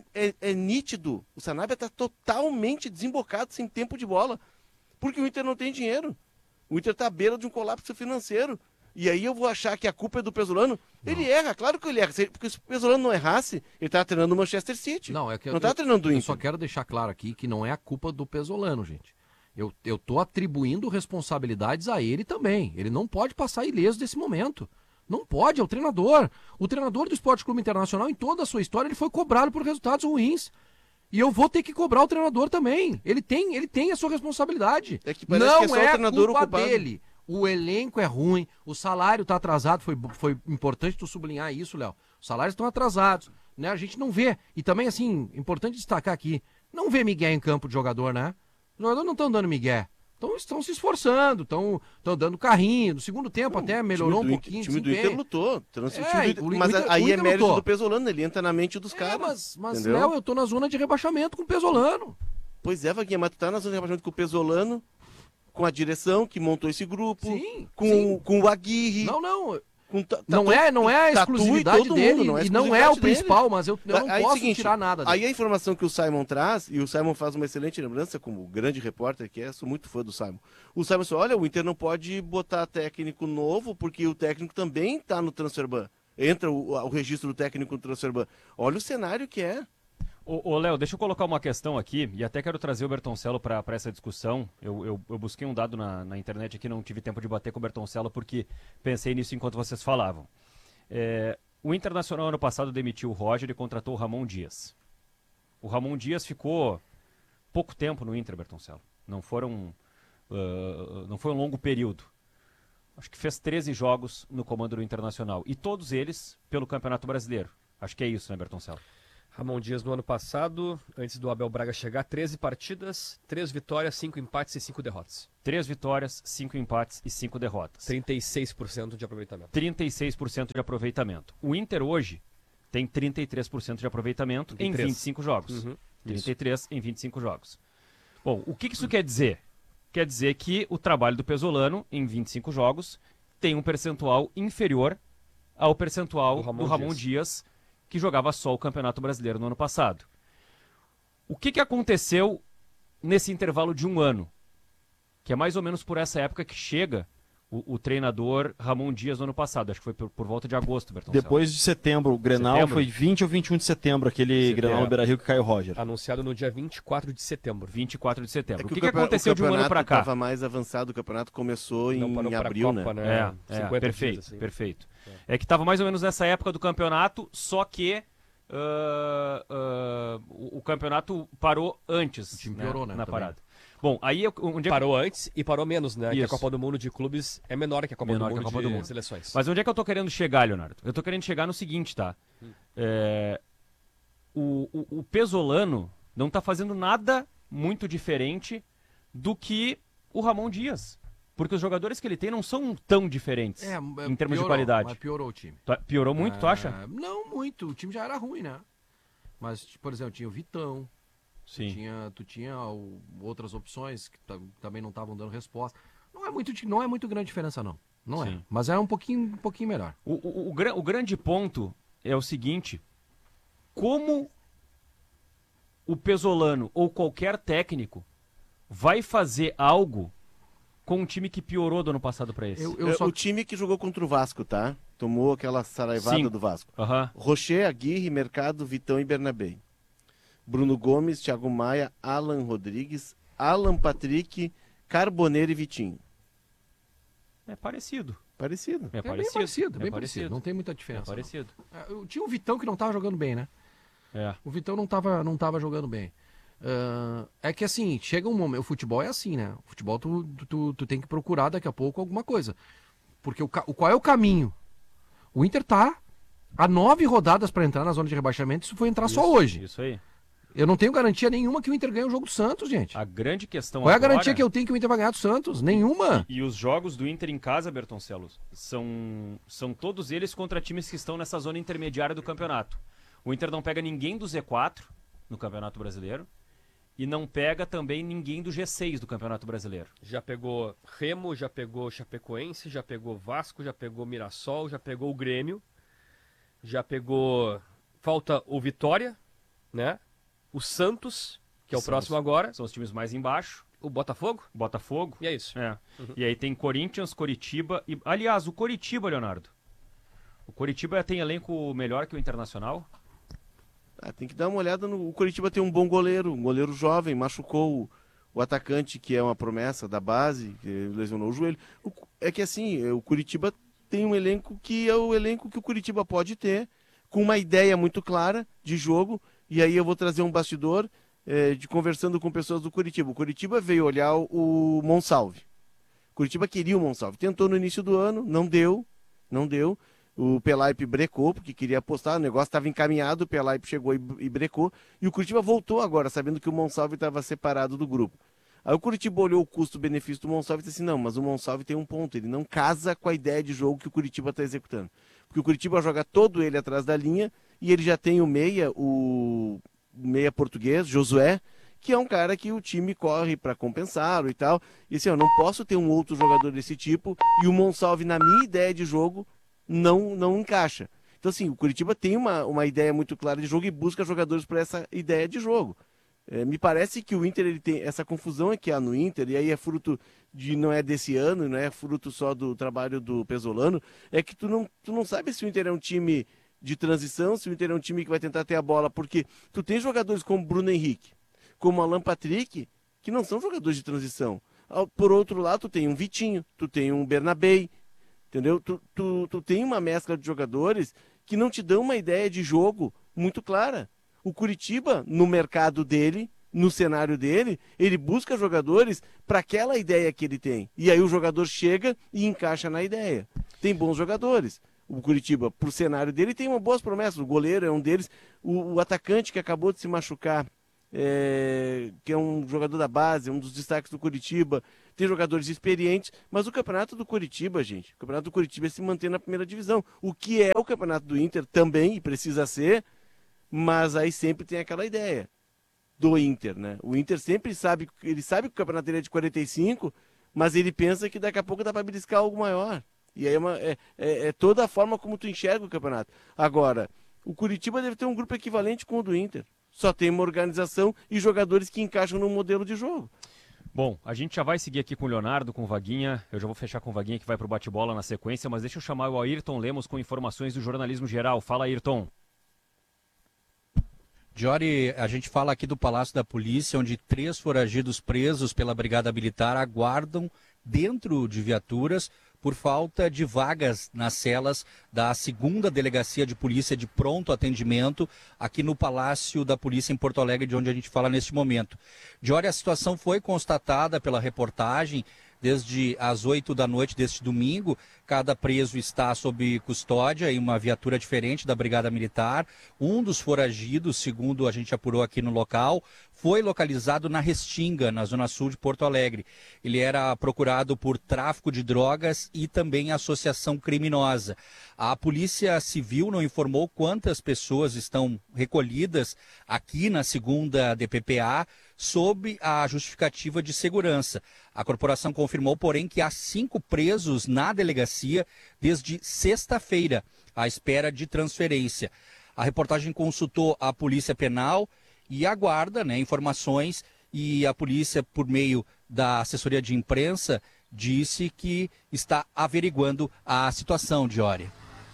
é nítido, o Sanabria está totalmente desembocado, sem tempo de bola, porque o Inter não tem dinheiro. O Inter está à beira de um colapso financeiro. E aí eu vou achar que a culpa é do Pesolano? Não. Ele erra, claro que ele erra. Porque se o Pesolano não errasse, ele estava treinando o Manchester City. Não estava treinando o Inter. Eu só quero deixar claro aqui que não é a culpa do Pesolano, gente. Eu tô atribuindo responsabilidades a ele também. Ele não pode passar ileso desse momento. Não pode, é o treinador. O treinador do Esporte Clube Internacional, em toda a sua história, ele foi cobrado por resultados ruins. E eu vou ter que cobrar o treinador também. Ele tem a sua responsabilidade. É que parece que é só o treinador culpa ocupado dele. O elenco é ruim, o salário está atrasado. Foi importante tu sublinhar isso, Léo. Os salários estão atrasados, né? A gente não vê. E também, assim, importante destacar aqui, não vê migué em campo de jogador, né? Os jogadores não estão dando migué. Estão se esforçando, estão dando carrinho. No segundo tempo até melhorou um pouquinho. O time do Inter lutou. Mas aí é mérito do Pesolano, ele entra na mente dos caras. Mas Léo, eu tô na zona de rebaixamento com o Pesolano. Pois é, Vaguinha, mas tu tá na zona de rebaixamento com o Pesolano, com a direção que montou esse grupo, com o Aguirre. Não é a exclusividade dele, e não é o principal, mas eu não posso tirar nada dele. Aí a informação que o Simon traz, e o Simon faz uma excelente lembrança, como grande repórter que é, sou muito fã do Simon. O Simon falou, olha, o Inter não pode botar técnico novo, porque o técnico também está no Transferban. Entra o registro do técnico no Transferban. Olha o cenário que é. Ô, Léo, deixa eu colocar uma questão aqui, e até quero trazer o Bertoncello para essa discussão. Eu busquei um dado na internet aqui, não tive tempo de bater com o Bertoncello, porque pensei nisso enquanto vocês falavam. O Internacional ano passado demitiu o Roger e contratou o Ramon Dias. O Ramon Dias ficou pouco tempo no Inter, Bertoncello. Não foi um longo período. Acho que fez 13 jogos no comando do Internacional. E todos eles pelo Campeonato Brasileiro. Acho que é isso, né, Bertoncello? Ramon Dias no ano passado, antes do Abel Braga chegar, 13 partidas, 3 vitórias, 5 empates e 5 derrotas. 3 vitórias, 5 empates e 5 derrotas. 36% de aproveitamento. 36% de aproveitamento. O Inter hoje tem 33% de aproveitamento 33. Em 25 jogos. 33 em 25 jogos. Bom, o que isso quer dizer? Quer dizer que o trabalho do Pesolano, em 25 jogos, tem um percentual inferior ao percentual do Ramon Dias, que jogava só o Campeonato Brasileiro no ano passado. O que aconteceu nesse intervalo de um ano? Que é mais ou menos por essa época que chega o treinador Ramon Dias no ano passado. Acho que foi por volta de agosto, Bertoncello. Depois de setembro, o Grenal foi 20 ou 21 de setembro, aquele Grenal no Beira-Rio que caiu o Roger. Anunciado no dia 24 de setembro. 24 de setembro. O que aconteceu de um ano para cá? Estava mais avançado, o campeonato começou em abril, Copa, né? Perfeito, dias, assim. perfeito. É que estava mais ou menos nessa época do campeonato, só que o campeonato parou antes, o time piorou, né, na também. parada. Bom, aí parou antes e parou menos, né? Isso. Que a Copa do Mundo de clubes é menor que a Copa do Mundo de seleções. Mas onde é que eu tô querendo chegar, Leonardo? Eu tô querendo chegar no seguinte, tá? O Pesolano não tá fazendo nada muito diferente do que o Ramon Dias. Porque os jogadores que ele tem não são tão diferentes em termos de qualidade. Mas piorou o time. Piorou muito, tu acha? Não muito, o time já era ruim, né? Mas, por exemplo, tinha o Vitão. Sim. Tu tinha outras opções que também não estavam dando resposta. Não é muito grande diferença, não. Não Sim. é. Mas é um pouquinho melhor. O grande ponto é o seguinte: como o Pesolano ou qualquer técnico vai fazer algo com um time que piorou do ano passado para esse? O time que jogou contra o Vasco, tá? Tomou aquela saraivada do Vasco. Rocher, Aguirre, Mercado, Vitão e Bernabé. Bruno Gomes, Thiago Maia, Alan Rodrigues, Alan Patrick, Carboneiro e Vitinho. É parecido. Parecido. Bem parecido. Não tem muita diferença. É parecido. Tinha o Vitão que não estava jogando bem, né? O Vitão não tava jogando bem. É que assim, chega um momento, o futebol é assim, né? O futebol tu tem que procurar daqui a pouco alguma coisa. Porque qual é o caminho? O Inter tá a 9 rodadas para entrar na zona de rebaixamento, isso foi entrar só hoje. Isso aí. Eu não tenho garantia nenhuma que o Inter ganhe o jogo do Santos, gente. A grande questão Qual é a garantia que eu tenho que o Inter vai ganhar do Santos? Nenhuma. E os jogos do Inter em casa, Bertoncello, são todos eles contra times que estão nessa zona intermediária do campeonato. O Inter não pega ninguém do Z4 no Campeonato Brasileiro e não pega também ninguém do G6 do Campeonato Brasileiro. Já pegou Remo, já pegou Chapecoense, já pegou Vasco, já pegou Mirassol, já pegou o Grêmio, já pegou... Falta o Vitória, né? O Santos, que é o próximo agora. São os times mais embaixo. O Botafogo. E é isso. E aí tem Corinthians, Coritiba e... Aliás, o Coritiba, Leonardo. O Coritiba tem elenco melhor que o Internacional? Tem que dar uma olhada no... O Coritiba tem um bom goleiro, um goleiro jovem, machucou o atacante, que é uma promessa da base, que lesionou o joelho. É que assim, o Coritiba tem um elenco que é o elenco que o Coritiba pode ter, com uma ideia muito clara de jogo. E aí eu vou trazer um bastidor conversando com pessoas do Coritiba. O Coritiba veio olhar o Monsalve. O Coritiba queria o Monsalve. Tentou no início do ano, não deu. O Pelaipe brecou, porque queria apostar, o negócio estava encaminhado, o Pelaipe chegou e brecou. E o Coritiba voltou agora, sabendo que o Monsalve estava separado do grupo. Aí o Coritiba olhou o custo-benefício do Monsalve e disse assim, não, mas o Monsalve tem um ponto, ele não casa com a ideia de jogo que o Coritiba está executando. Porque o Coritiba joga todo ele atrás da linha, e ele já tem o meia português, Josué, que é um cara que o time corre para compensar e tal. E assim, eu não posso ter um outro jogador desse tipo, e o Monsalve, na minha ideia de jogo, não encaixa. Então assim, o Coritiba tem uma ideia muito clara de jogo e busca jogadores para essa ideia de jogo. Me parece que o Inter ele tem essa confusão que há no Inter, e aí é fruto não é desse ano, não é fruto só do trabalho do Pesolano, é que tu não sabe se o Inter é um time de transição, se o Inter é um time que vai tentar ter a bola, porque tu tem jogadores como Bruno Henrique, como Alan Patrick, que não são jogadores de transição. Por outro lado, tu tem um Vitinho, tu tem um Bernabei, entendeu? Tu tem uma mescla de jogadores que não te dão uma ideia de jogo muito clara. O Curitiba, no mercado dele, no cenário dele, ele busca jogadores para aquela ideia que ele tem. E aí o jogador chega e encaixa na ideia. Tem bons jogadores. O Curitiba, pro cenário dele, tem uma boas promessas. O goleiro é um deles. O atacante que acabou de se machucar, que é um jogador da base, um dos destaques do Curitiba. Tem jogadores experientes, mas o campeonato do Curitiba, gente, o campeonato do Curitiba é se manter na primeira divisão. O que é o campeonato do Inter também, e precisa ser, mas aí sempre tem aquela ideia do Inter, né? O Inter sempre sabe, ele sabe que o campeonato dele é de 45, mas ele pensa que daqui a pouco dá para beliscar algo maior. E aí é toda a forma como tu enxerga o campeonato. Agora, o Curitiba deve ter um grupo equivalente com o do Inter. Só tem uma organização e jogadores que encaixam no modelo de jogo. Bom, a gente já vai seguir aqui com o Leonardo, com o Vaguinha. Eu já vou fechar com o Vaguinha que vai pro bate-bola na sequência, mas deixa eu chamar o Ayrton Lemos com informações do jornalismo geral. Fala, Ayrton. Jory, a gente fala aqui do Palácio da Polícia, onde 3 foragidos presos pela Brigada Militar aguardam dentro de viaturas por falta de vagas nas celas da 2ª Delegacia de Polícia de Pronto Atendimento aqui no Palácio da Polícia em Porto Alegre, de onde a gente fala neste momento. Jory, a situação foi constatada pela reportagem. Desde as 8 da noite deste domingo, cada preso está sob custódia em uma viatura diferente da Brigada Militar. Um dos foragidos, segundo a gente apurou aqui no local, foi localizado na Restinga, na zona sul de Porto Alegre. Ele era procurado por tráfico de drogas e também associação criminosa. A Polícia Civil não informou quantas pessoas estão recolhidas aqui na 2ª DPPA, sob a justificativa de segurança. A corporação confirmou, porém, que há 5 presos na delegacia desde sexta-feira, à espera de transferência. A reportagem consultou a Polícia Penal e aguarda, informações, e a polícia, por meio da assessoria de imprensa, disse que está averiguando a situação, Jory.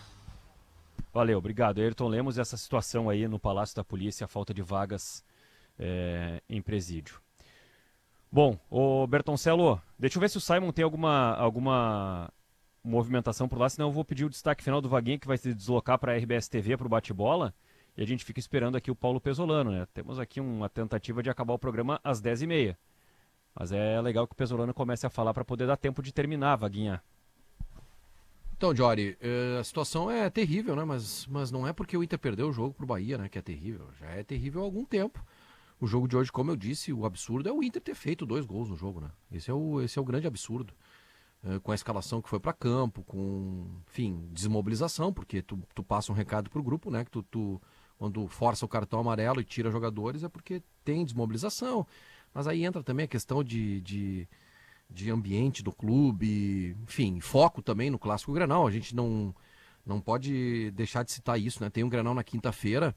Valeu, obrigado. Ayrton Lemos, essa situação aí no Palácio da Polícia, a falta de vagas em presídio. Bom, ô Bertoncello, deixa eu ver se o Simon tem alguma movimentação por lá, senão eu vou pedir o destaque final do Vaguinha, que vai se deslocar para a RBS TV, para o bate-bola, e a gente fica esperando aqui o Paulo Pesolano, né? Temos aqui uma tentativa de acabar o programa às 10h30, mas é legal que o Pesolano comece a falar para poder dar tempo de terminar, Vaguinha. Então, Jory, a situação é terrível, né? Mas não é porque o Inter perdeu o jogo pro Bahia, né? Que é terrível. Já é terrível há algum tempo. O jogo de hoje, como eu disse, o absurdo é o Inter ter feito 2 gols no jogo, né? Esse é o grande absurdo. Com a escalação que foi para campo, com, enfim, desmobilização, porque tu passa um recado pro grupo, né? Que tu quando força o cartão amarelo e tira jogadores é porque tem desmobilização. Mas aí entra também a questão de ambiente do clube, enfim, foco também no Clássico Grenal. A gente não pode deixar de citar isso, né? Tem um Grenal na quinta-feira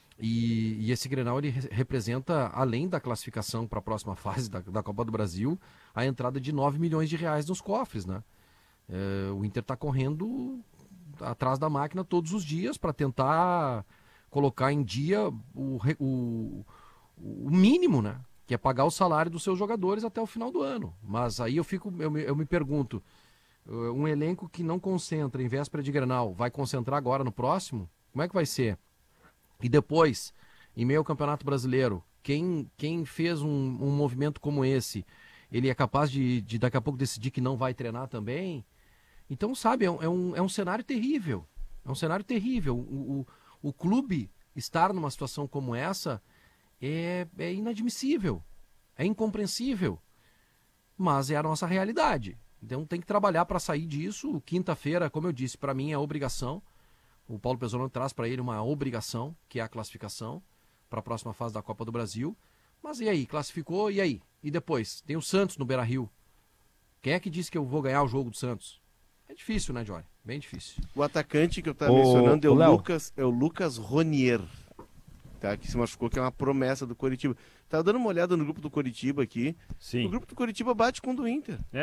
e esse Grenal ele representa, além da classificação para a próxima fase da Copa do Brasil, a entrada de 9 milhões de reais nos cofres, né? O Inter está correndo atrás da máquina todos os dias para tentar colocar em dia o mínimo, né? Que é pagar o salário dos seus jogadores até o final do ano. Mas aí eu me pergunto, um elenco que não concentra em véspera de Grenal, vai concentrar agora no próximo? Como é que vai ser? E depois, em meio ao Campeonato Brasileiro, quem fez um movimento como esse, ele é capaz de daqui a pouco decidir que não vai treinar também? Então, sabe, é um cenário terrível. É um cenário terrível. O clube estar numa situação como essa é inadmissível, é incompreensível, mas é a nossa realidade. Então tem que trabalhar para sair disso. Quinta-feira, como eu disse, para mim é obrigação. O Paulo Pesolano traz para ele uma obrigação, que é a classificação para a próxima fase da Copa do Brasil. Mas e aí? Classificou, e aí? E depois? Tem o Santos no Beira-Rio. Quem é que disse que eu vou ganhar o jogo do Santos? É difícil, né, Jory? Bem difícil. O atacante que eu estava mencionando é o Lucas Ronier. Tá, que se machucou, que é uma promessa do Coritiba. Tava dando uma olhada no grupo do Coritiba aqui. Sim. O grupo do Coritiba bate com o do Inter.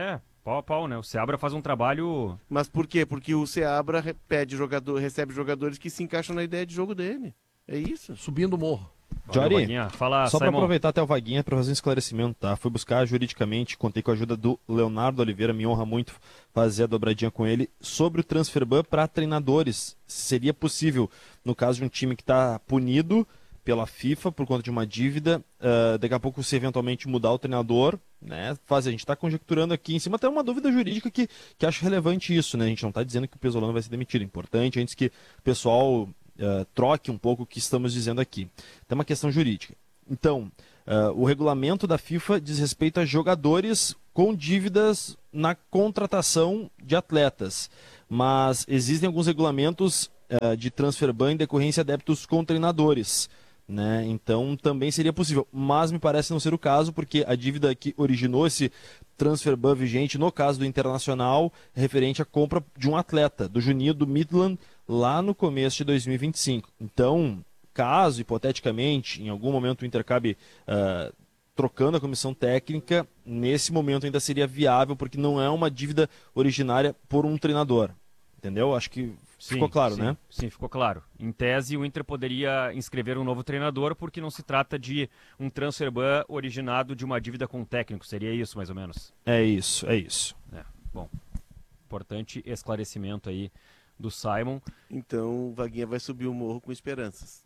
pau a pau, né? O Seabra faz um trabalho... Mas por quê? Porque o Seabra recebe jogadores que se encaixam na ideia de jogo dele. É isso. Subindo o morro. Jory, fala, só para Simon. aproveitar até o Vaguinha para fazer um esclarecimento, tá? Fui buscar juridicamente, contei com a ajuda do Leonardo Oliveira, me honra muito fazer a dobradinha com ele, sobre o transfer ban para treinadores. Seria possível, no caso de um time que está punido pela FIFA por conta de uma dívida, daqui a pouco se eventualmente mudar o treinador, né? A gente está conjecturando aqui em cima até uma dúvida jurídica que acho relevante isso, né? A gente não está dizendo que o Pesolano vai ser demitido, é importante antes que o pessoal troque um pouco o que estamos dizendo aqui. Tem uma questão jurídica. Então, o regulamento da FIFA diz respeito a jogadores com dívidas na contratação de atletas, mas existem alguns regulamentos de transfer ban em decorrência de débitos com treinadores, né? Então também seria possível, mas me parece não ser o caso, porque a dívida que originou esse transfer ban vigente, no caso do Internacional, é referente à compra de um atleta, do Juninho do Midland, lá no começo de 2025. Então, caso, hipoteticamente, em algum momento o Inter acabe trocando a comissão técnica, nesse momento ainda seria viável, porque não é uma dívida originária por um treinador. Entendeu? Acho que ficou claro, né? Sim, ficou claro. Em tese, o Inter poderia inscrever um novo treinador, porque não se trata de um transfer ban originado de uma dívida com o técnico. Seria isso, mais ou menos? É isso. Bom, importante esclarecimento aí do Simon. Então o Vaguinha vai subir o morro com esperanças.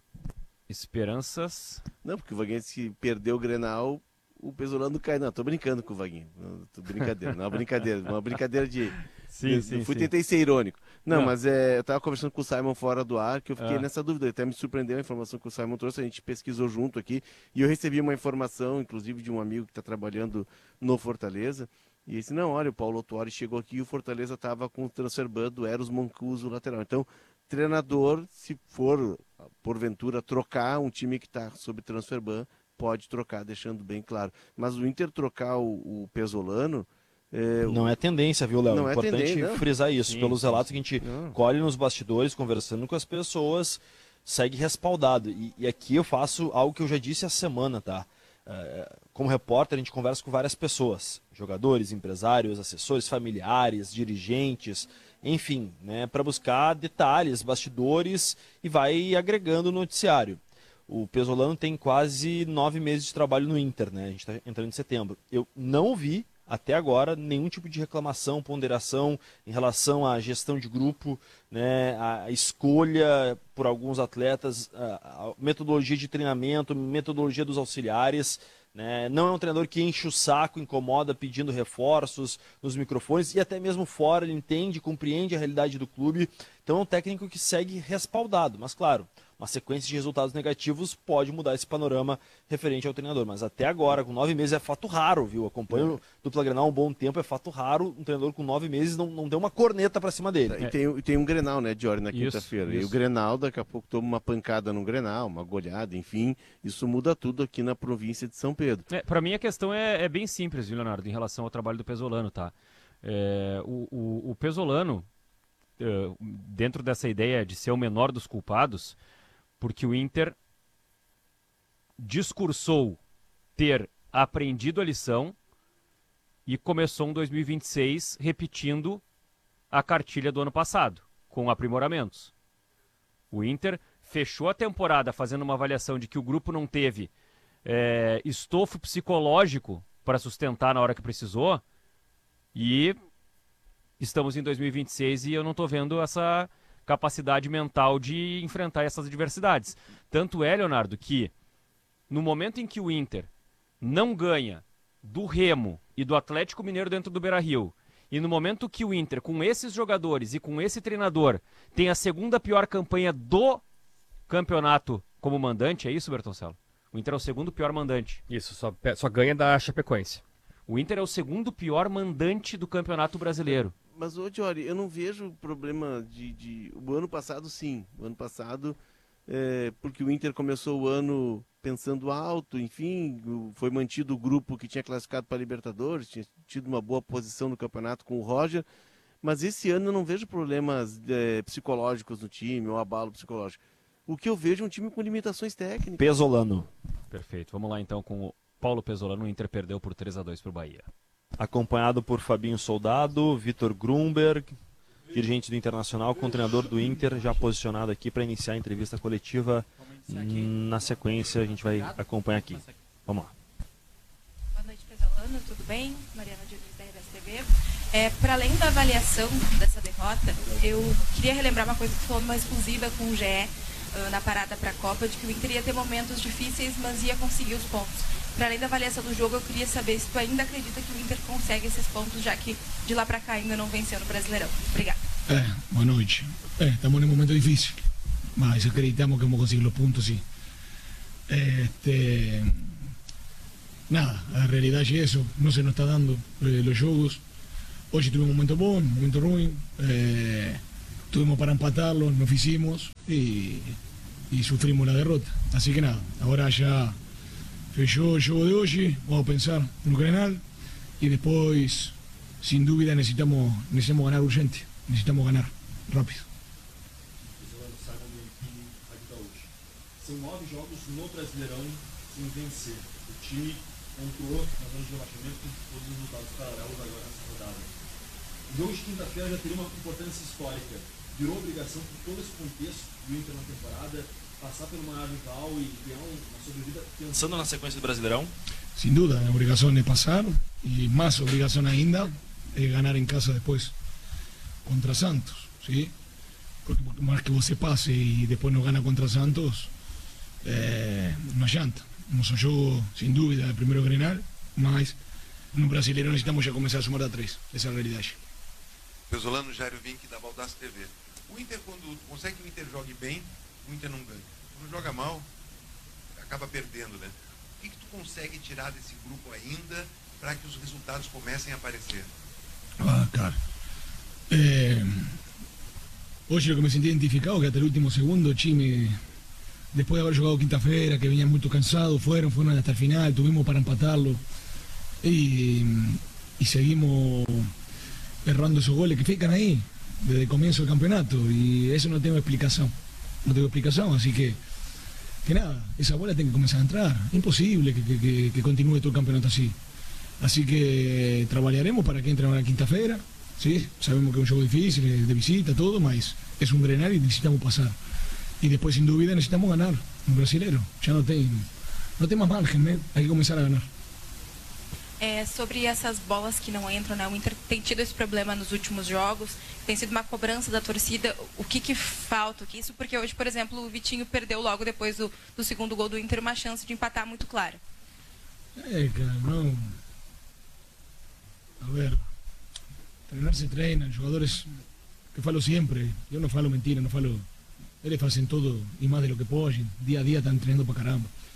Esperanças? Não, porque o Vaguinha, se perder o Grenal, o Pesolano cai. Não, tô brincando com o Vaguinha. Brincadeira, não é uma brincadeira. Uma brincadeira de... Tentei ser irônico. Não, mas eu tava conversando com o Simon fora do ar, que eu fiquei nessa dúvida. Até me surpreendeu a informação que o Simon trouxe, a gente pesquisou junto aqui, e eu recebi uma informação, inclusive, de um amigo que está trabalhando no Fortaleza, e ele disse, não, olha, o Paulo Autuori chegou aqui e o Fortaleza estava com o transfer ban do Eros Mancuso, lateral. Então, treinador, se for, porventura, trocar um time que está sob transfer ban, pode trocar, deixando bem claro. Mas o Inter trocar o Pesolano... não é tendência, viu, Léo? É importante frisar isso. Sim, pelos relatos que a gente colhe nos bastidores, conversando com as pessoas, segue respaldado. E aqui eu faço algo que eu já disse essa semana, tá? Como repórter, a gente conversa com várias pessoas, jogadores, empresários, assessores, familiares, dirigentes, enfim, né, para buscar detalhes, bastidores, e vai agregando no noticiário. O Pesolano tem quase 9 meses de trabalho no Inter, né? A gente está entrando em setembro. Eu não ouvi até agora nenhum tipo de reclamação, ponderação em relação à gestão de grupo, né, a escolha por alguns atletas, a metodologia de treinamento, metodologia dos auxiliares, né? Não é um treinador que enche o saco, incomoda pedindo reforços nos microfones, e até mesmo fora ele entende, compreende a realidade do clube. Então é um técnico que segue respaldado, mas claro, uma sequência de resultados negativos pode mudar esse panorama referente ao treinador. Mas até agora, com 9 meses, é fato raro, viu? Acompanho o Dupla Grenal há um bom tempo, é fato raro. Um treinador com 9 meses não deu uma corneta pra cima dele. E tem um Grenal, né, Diori, na quinta-feira. E o Grenal, daqui a pouco, toma uma pancada no Grenal, uma goleada, enfim. Isso muda tudo aqui na província de São Pedro. Pra mim, a questão é bem simples, viu, Leonardo, em relação ao trabalho do Pesolano, tá? O Pesolano, dentro dessa ideia de ser o menor dos culpados, porque o Inter discursou ter aprendido a lição e começou um 2026 repetindo a cartilha do ano passado, com aprimoramentos. O Inter fechou a temporada fazendo uma avaliação de que o grupo não teve estofo psicológico para sustentar na hora que precisou, e estamos em 2026 e eu não estou vendo essa capacidade mental de enfrentar essas adversidades. Tanto é, Leonardo, que no momento em que o Inter não ganha do Remo e do Atlético Mineiro dentro do Beira-Rio, e no momento que o Inter, com esses jogadores e com esse treinador, tem a segunda pior campanha do campeonato como mandante, é isso, Bertoncello? O Inter é o segundo pior mandante. Isso, só ganha da Chapecoense. O Inter é o segundo pior mandante do Campeonato Brasileiro. Mas, ô Diori, eu não vejo problema O ano passado, sim. O ano passado, porque o Inter começou o ano pensando alto, enfim, foi mantido o grupo que tinha classificado para a Libertadores, tinha tido uma boa posição no campeonato com o Roger, mas esse ano eu não vejo problemas psicológicos no time, ou abalo psicológico. O que eu vejo é um time com limitações técnicas. Pesolano. Perfeito. Vamos lá então com o Paulo Pesolano. O Inter perdeu por 3-2 para o Bahia. acompanhado por Fabinho Soldado, Vitor Grunberg, dirigente do Internacional, com o treinador do Inter, já posicionado aqui para iniciar a entrevista coletiva. Na sequência, a gente vai acompanhar aqui. Vamos lá. Boa noite, Pesolano, tudo bem? Mariana Diniz, da RBS TV. Para além da avaliação dessa derrota, eu queria relembrar uma coisa que foi uma exclusiva com o GE na parada para a Copa, de que o Inter ia ter momentos difíceis, mas ia conseguir os pontos. Para além da avaliação do jogo, eu queria saber se tu ainda acredita que o Inter consegue esses pontos, já que de lá para cá ainda não venceu no Brasileirão. Obrigada. Boa noite. Estamos em um momento difícil, mas acreditamos que vamos conseguir os pontos, sim. Nada, a realidade é isso, não se nos está dando os jogos. Hoje tivemos um momento bom, um momento ruim, tuvimos para empatarlo, não fizemos e sofrimos a derrota. Assim que nada, agora já fechou o jogo de hoje, vamos pensar no Grenal e depois, sem dúvida, necessitamos ganhar urgente, necessitamos ganhar rápido. São 9 jogos no Brasileirão sem vencer. O time pontuou na zona de rebaixamento com todos os resultados paralelos agora nessa rodada. O jogo de quinta-feira já teria uma importância histórica. Virou obrigação por todo esse contexto do Inter na temporada, passar pelo maior rival e ganhar uma sobrevida pensando na sequência do Brasileirão? Sin duda, a obrigação é passar e mais obrigação ainda é ganhar em casa depois contra Santos, ¿sí? Porque por mais que você passe e depois não gana contra Santos, não adianta. Nosso jogo, sem dúvida, é primeiro Grenal, mas no Brasileiro necessitamos já começar a somar a 3. Essa é a realidade. Pesolano, Jairo Vink, da Baldasso TV. O Inter, quando consegue que o Inter jogue bem, o Inter não ganha. Quando joga mal, acaba perdendo, né? O que tu consegue tirar desse grupo ainda para que os resultados comecem a aparecer? Cara. Hoje o que me senti identificado que até o último segundo o time, depois de haber jogado quinta-feira, que vinha muito cansado, foram até o final, tuvimos para empatarlo e seguimos errando esos goles que fican ahí desde el comienzo del campeonato y eso no tengo explicación, así que nada, esa bola tiene que comenzar a entrar, imposible que continúe todo el campeonato así que trabajaremos para que entre a quinta-feira, ¿sí? Sabemos que es un juego difícil, de visita, todo, mas es un Grenal y necesitamos pasar y después sin duda necesitamos ganar un brasileiro, ya no tem más margen, ¿eh? Hay que comenzar a ganar. Sobre essas bolas que não entram, né? O Inter tem tido esse problema nos últimos jogos, tem sido uma cobrança da torcida. O que falta? Isso porque hoje, por exemplo, o Vitinho perdeu logo depois do segundo gol do Inter uma chance de empatar muito clara. Cara, não. A ver, treinar se treina, jogadores que falo sempre, eu não falo mentira, não falo. Eles fazem todo e mais de lo que podem, dia a dia estão treinando para caramba.